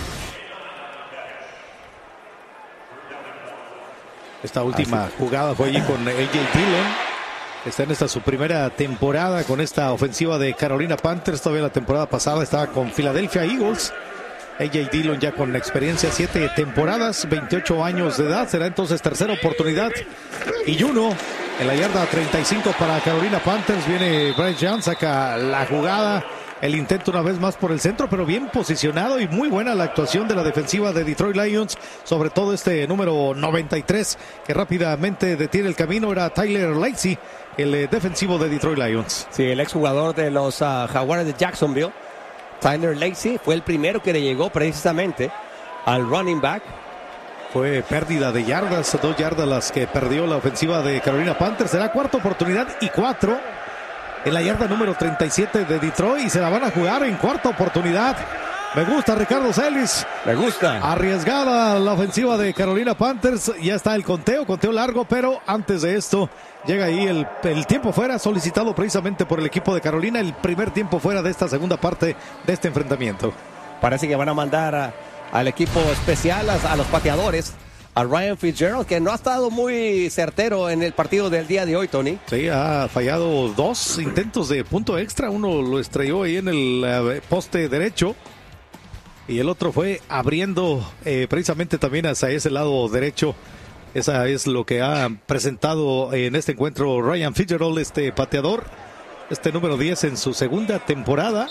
Esta última jugada fue allí con A.J. Dillon. Está en esta su primera temporada con esta ofensiva de Carolina Panthers. Todavía la temporada pasada estaba con Philadelphia Eagles. A.J. Dillon ya con experiencia, 7 temporadas, 28 años de edad. Será entonces tercera oportunidad y 1 en la yarda 35 para Carolina Panthers. Viene Bryce Young, saca la jugada. El intento una vez más por el centro, pero bien posicionado y muy buena la actuación de la defensiva de Detroit Lions, sobre todo este número 93 que rápidamente detiene el camino. Era Tyler Lacy, el defensivo de Detroit Lions. Sí, el exjugador de los Jaguares de Jacksonville, Tyler Lacy, fue el primero que le llegó precisamente al running back. Fue pérdida de yardas, 2 yardas las que perdió la ofensiva de Carolina Panthers. Será cuarta oportunidad y 4 en la yarda número 37 de Detroit, y se la van a jugar en cuarta oportunidad. Me gusta Ricardo Celis. Me gusta. Arriesgada la ofensiva de Carolina Panthers. Ya está el conteo largo, pero antes de esto llega ahí el tiempo fuera solicitado precisamente por el equipo de Carolina. El primer tiempo fuera de esta segunda parte de este enfrentamiento. Parece que van a mandar al equipo especial, a los pateadores, a Ryan Fitzgerald, que no ha estado muy certero en el partido del día de hoy, Tony. Sí, ha fallado 2 intentos de punto extra. Uno lo estrelló ahí en el poste derecho y el otro fue abriendo precisamente también hacia ese lado derecho. Esa es lo que ha presentado en este encuentro Ryan Fitzgerald, este pateador, este número 10 en su segunda temporada.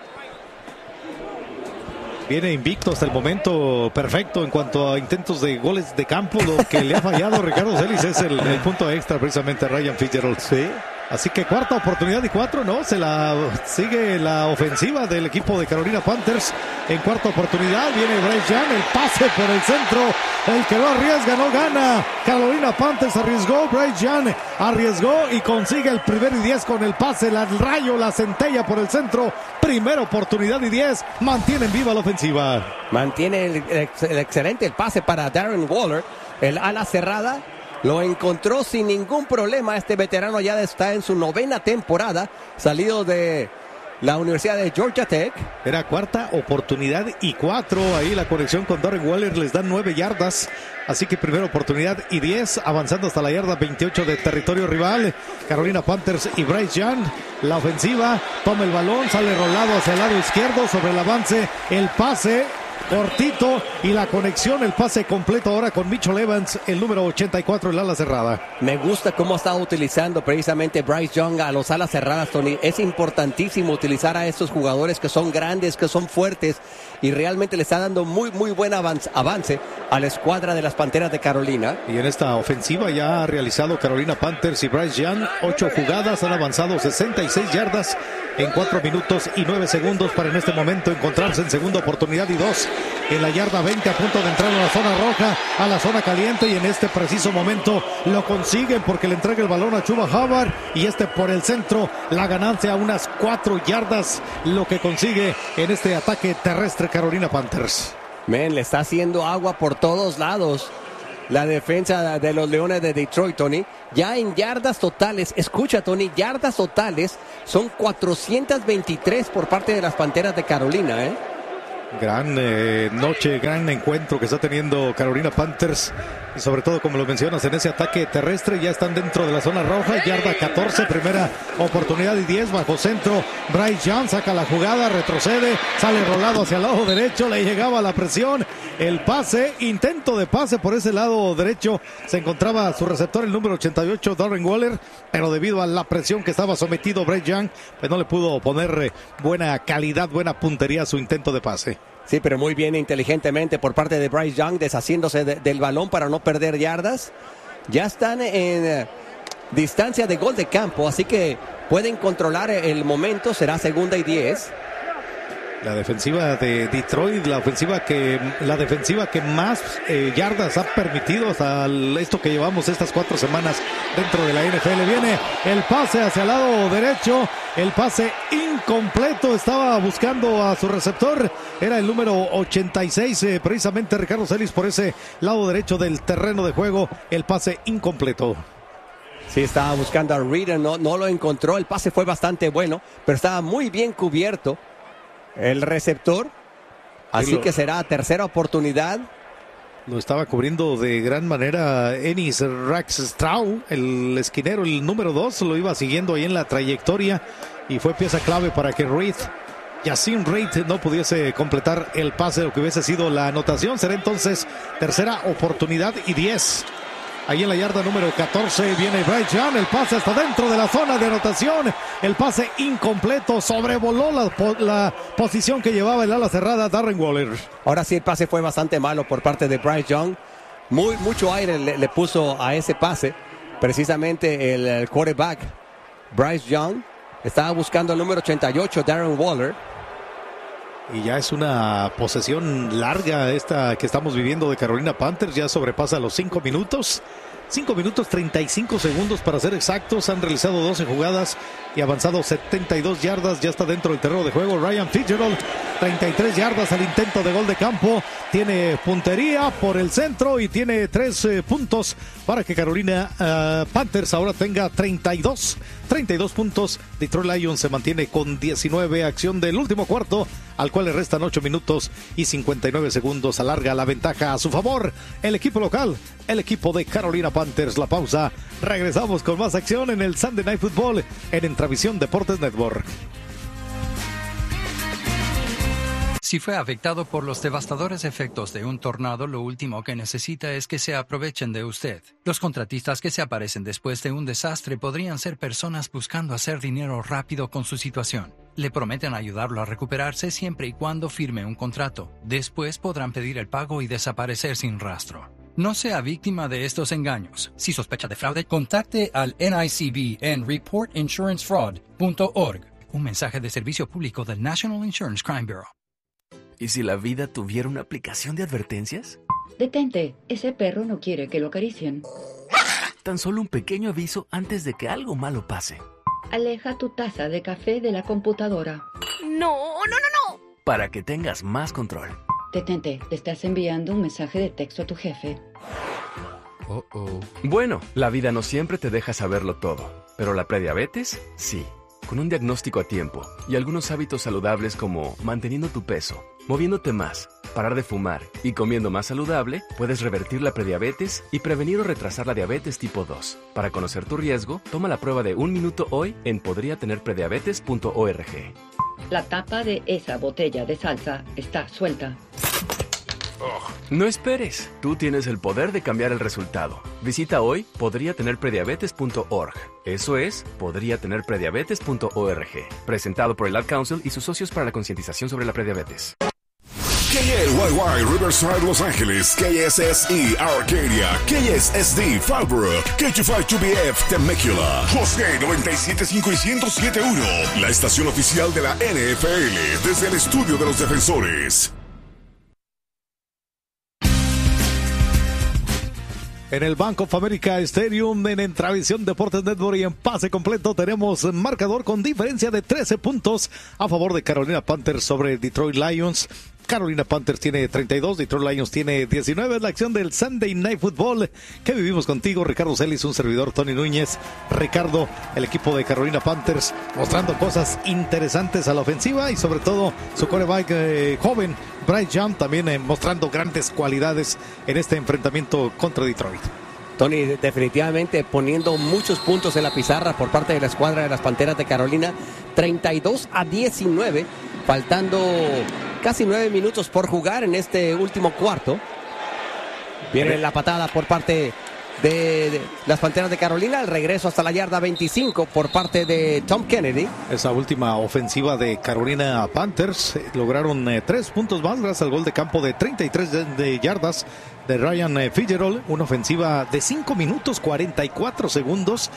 Viene invicto hasta el momento, perfecto en cuanto a intentos de goles de campo. Lo que le ha fallado Ricardo Celis es el punto extra precisamente a Ryan Fitzgerald. Sí. Así que cuarta oportunidad y 4, ¿no? Se la sigue la ofensiva del equipo de Carolina Panthers. En cuarta oportunidad viene Bryce Young, el pase por el centro. El que no arriesga no gana. Carolina Panthers arriesgó, Bryce Young arriesgó y consigue el primero y 10 con el pase. El rayo, la centella por el centro. Primera oportunidad y 10. Mantienen viva la ofensiva. Mantiene el excelente el pase para Darren Waller. El ala cerrada. Lo encontró sin ningún problema. Este veterano ya está en su 9ª temporada, salido de la Universidad de Georgia Tech. Era cuarta oportunidad y 4. Ahí la conexión con Darren Waller les dan 9 yardas. Así que primera oportunidad y 10, avanzando hasta la yarda 28 de territorio rival. Carolina Panthers y Bryce Young. La ofensiva toma el balón, sale rolado hacia el lado izquierdo sobre el avance. El pase cortito y la conexión, el pase completo ahora con Mitchell Evans, el número 84, el ala cerrada. Me gusta cómo ha estado utilizando precisamente Bryce Young a los alas cerradas, Tony. Es importantísimo utilizar a estos jugadores que son grandes, que son fuertes, y realmente le está dando muy buen avance a la escuadra de las Panteras de Carolina. Y en esta ofensiva ya ha realizado Carolina Panthers y Bryce Young 8 jugadas, han avanzado 66 yardas en 4 minutos y 9 segundos para en este momento encontrarse en segunda oportunidad y 2 en la yarda 20, a punto de entrar a la zona roja, a la zona caliente, y en este preciso momento lo consiguen porque le entrega el balón a Chuba Hubbard y por el centro, la ganancia a unas 4 yardas, lo que consigue en este ataque terrestre Carolina Panthers. Le está haciendo agua por todos lados la defensa de los Leones de Detroit, Tony. Ya en yardas totales, escucha, Tony, yardas totales son 423 por parte de las Panteras de Carolina, Gran noche, gran encuentro que está teniendo Carolina Panthers, y sobre todo, como lo mencionas, en ese ataque terrestre ya están dentro de la zona roja, yarda 14, primera oportunidad y 10 bajo centro. Bryce Young saca la jugada, retrocede, sale rolado hacia el lado derecho, le llegaba la presión, el pase, intento de pase por ese lado derecho, se encontraba su receptor, el número 88, Darren Waller, pero debido a la presión que estaba sometido Bryce Young, pues no le pudo poner buena calidad, buena puntería a su intento de pase. Sí, pero muy bien, inteligentemente por parte de Bryce Young, deshaciéndose del balón para no perder yardas. Ya están en distancia de gol de campo, así que pueden controlar el momento, será segunda y 10. La defensiva de Detroit, la defensiva que más yardas ha permitido hasta esto que llevamos estas 4 semanas dentro de la NFL. Viene el pase hacia el lado derecho, el pase incompleto, estaba buscando a su receptor, era el número 86, precisamente Ricardo Celis, por ese lado derecho del terreno de juego, el pase incompleto. Sí, estaba buscando a Reader, no lo encontró, el pase fue bastante bueno, pero estaba muy bien cubierto el receptor, así que será tercera oportunidad. Lo estaba cubriendo de gran manera Ennis Rackstraw, el esquinero, el número 2, lo iba siguiendo ahí en la trayectoria y fue pieza clave para que Yasin Reed no pudiese completar el pase, lo que hubiese sido la anotación. Será entonces tercera oportunidad y 10. Ahí en la yarda número 14 viene Bryce Young, el pase hasta dentro de la zona de anotación, el pase incompleto, sobrevoló la posición que llevaba el ala cerrada Darren Waller. Ahora sí, el pase fue bastante malo por parte de Bryce Young, mucho aire le puso a ese pase, precisamente el quarterback Bryce Young estaba buscando el número 88, Darren Waller. Y ya es una posesión larga esta que estamos viviendo de Carolina Panthers, ya sobrepasa los 5 minutos. 5 minutos 35 segundos para ser exactos, han realizado 12 jugadas y avanzado 72 yardas, ya está dentro del terreno de juego. Ryan Fitzgerald, 33 yardas al intento de gol de campo, tiene puntería por el centro y tiene 3 puntos para que Carolina Panthers ahora tenga 32 puntos. Detroit Lions se mantiene con 19, acción del último cuarto, al cual le restan 8 minutos y 59 segundos, alarga la ventaja a su favor el equipo local, el equipo de Carolina Panthers. La pausa, regresamos con más acción en el Sunday Night Football en Entravisión Deportes Network. Si fue afectado por los devastadores efectos de un tornado, lo último que necesita es que se aprovechen de usted. Los contratistas que se aparecen después de un desastre podrían ser personas buscando hacer dinero rápido con su situación. Le prometen ayudarlo a recuperarse siempre y cuando firme un contrato. Después podrán pedir el pago y desaparecer sin rastro. No sea víctima de estos engaños. Si sospecha de fraude, contacte al NICB en reportinsurancefraud.org. Un mensaje de servicio público del National Insurance Crime Bureau. ¿Y si la vida tuviera una aplicación de advertencias? Detente, ese perro no quiere que lo acaricien. Tan solo un pequeño aviso antes de que algo malo pase. Aleja tu taza de café de la computadora. No. Para que tengas más control. Detente, te estás enviando un mensaje de texto a tu jefe. Bueno, la vida no siempre te deja saberlo todo, pero la prediabetes, sí. Con un diagnóstico a tiempo y algunos hábitos saludables como manteniendo tu peso, moviéndote más, parar de fumar y comiendo más saludable, puedes revertir la prediabetes y prevenir o retrasar la diabetes tipo 2. Para conocer tu riesgo, toma la prueba de 1 minuto hoy en podriatenerprediabetes.org. La tapa de esa botella de salsa está suelta. No esperes, tú tienes el poder de cambiar el resultado. Visita hoy podriatenerprediabetes.org. Eso es, podriatenerprediabetes.org. Presentado por el Ad Council y sus socios para la concientización sobre la prediabetes. KLYY Riverside Los Ángeles, KSSE Arcadia, KSSD Fallbrook, K25BF Temecula, José 97.5 y 107.1, la estación oficial de la NFL desde el estudio de los defensores. En el Bank of America Stadium, en Entravisión Deportes Network y en pase completo tenemos marcador con diferencia de 13 puntos a favor de Carolina Panthers sobre Detroit Lions. Carolina Panthers tiene 32, Detroit Lions tiene 19. Es la acción del Sunday Night Football que vivimos contigo, Ricardo Celis, un servidor, Tony Núñez. Ricardo, el equipo de Carolina Panthers mostrando cosas interesantes a la ofensiva y sobre todo su quarterback joven, Bryce Young, también mostrando grandes cualidades en este enfrentamiento contra Detroit. Tony, definitivamente poniendo muchos puntos en la pizarra por parte de la escuadra de las Panteras de Carolina. 32-19, faltando casi 9 minutos por jugar en este último cuarto. Viene la patada por parte de las Panteras de Carolina, el regreso hasta la yarda 25 por parte de Tom Kennedy. Esa última ofensiva de Carolina Panthers lograron 3 puntos más gracias al gol de campo de 33 de yardas de Ryan Fitzgerald, una ofensiva de 5 minutos 44 segundos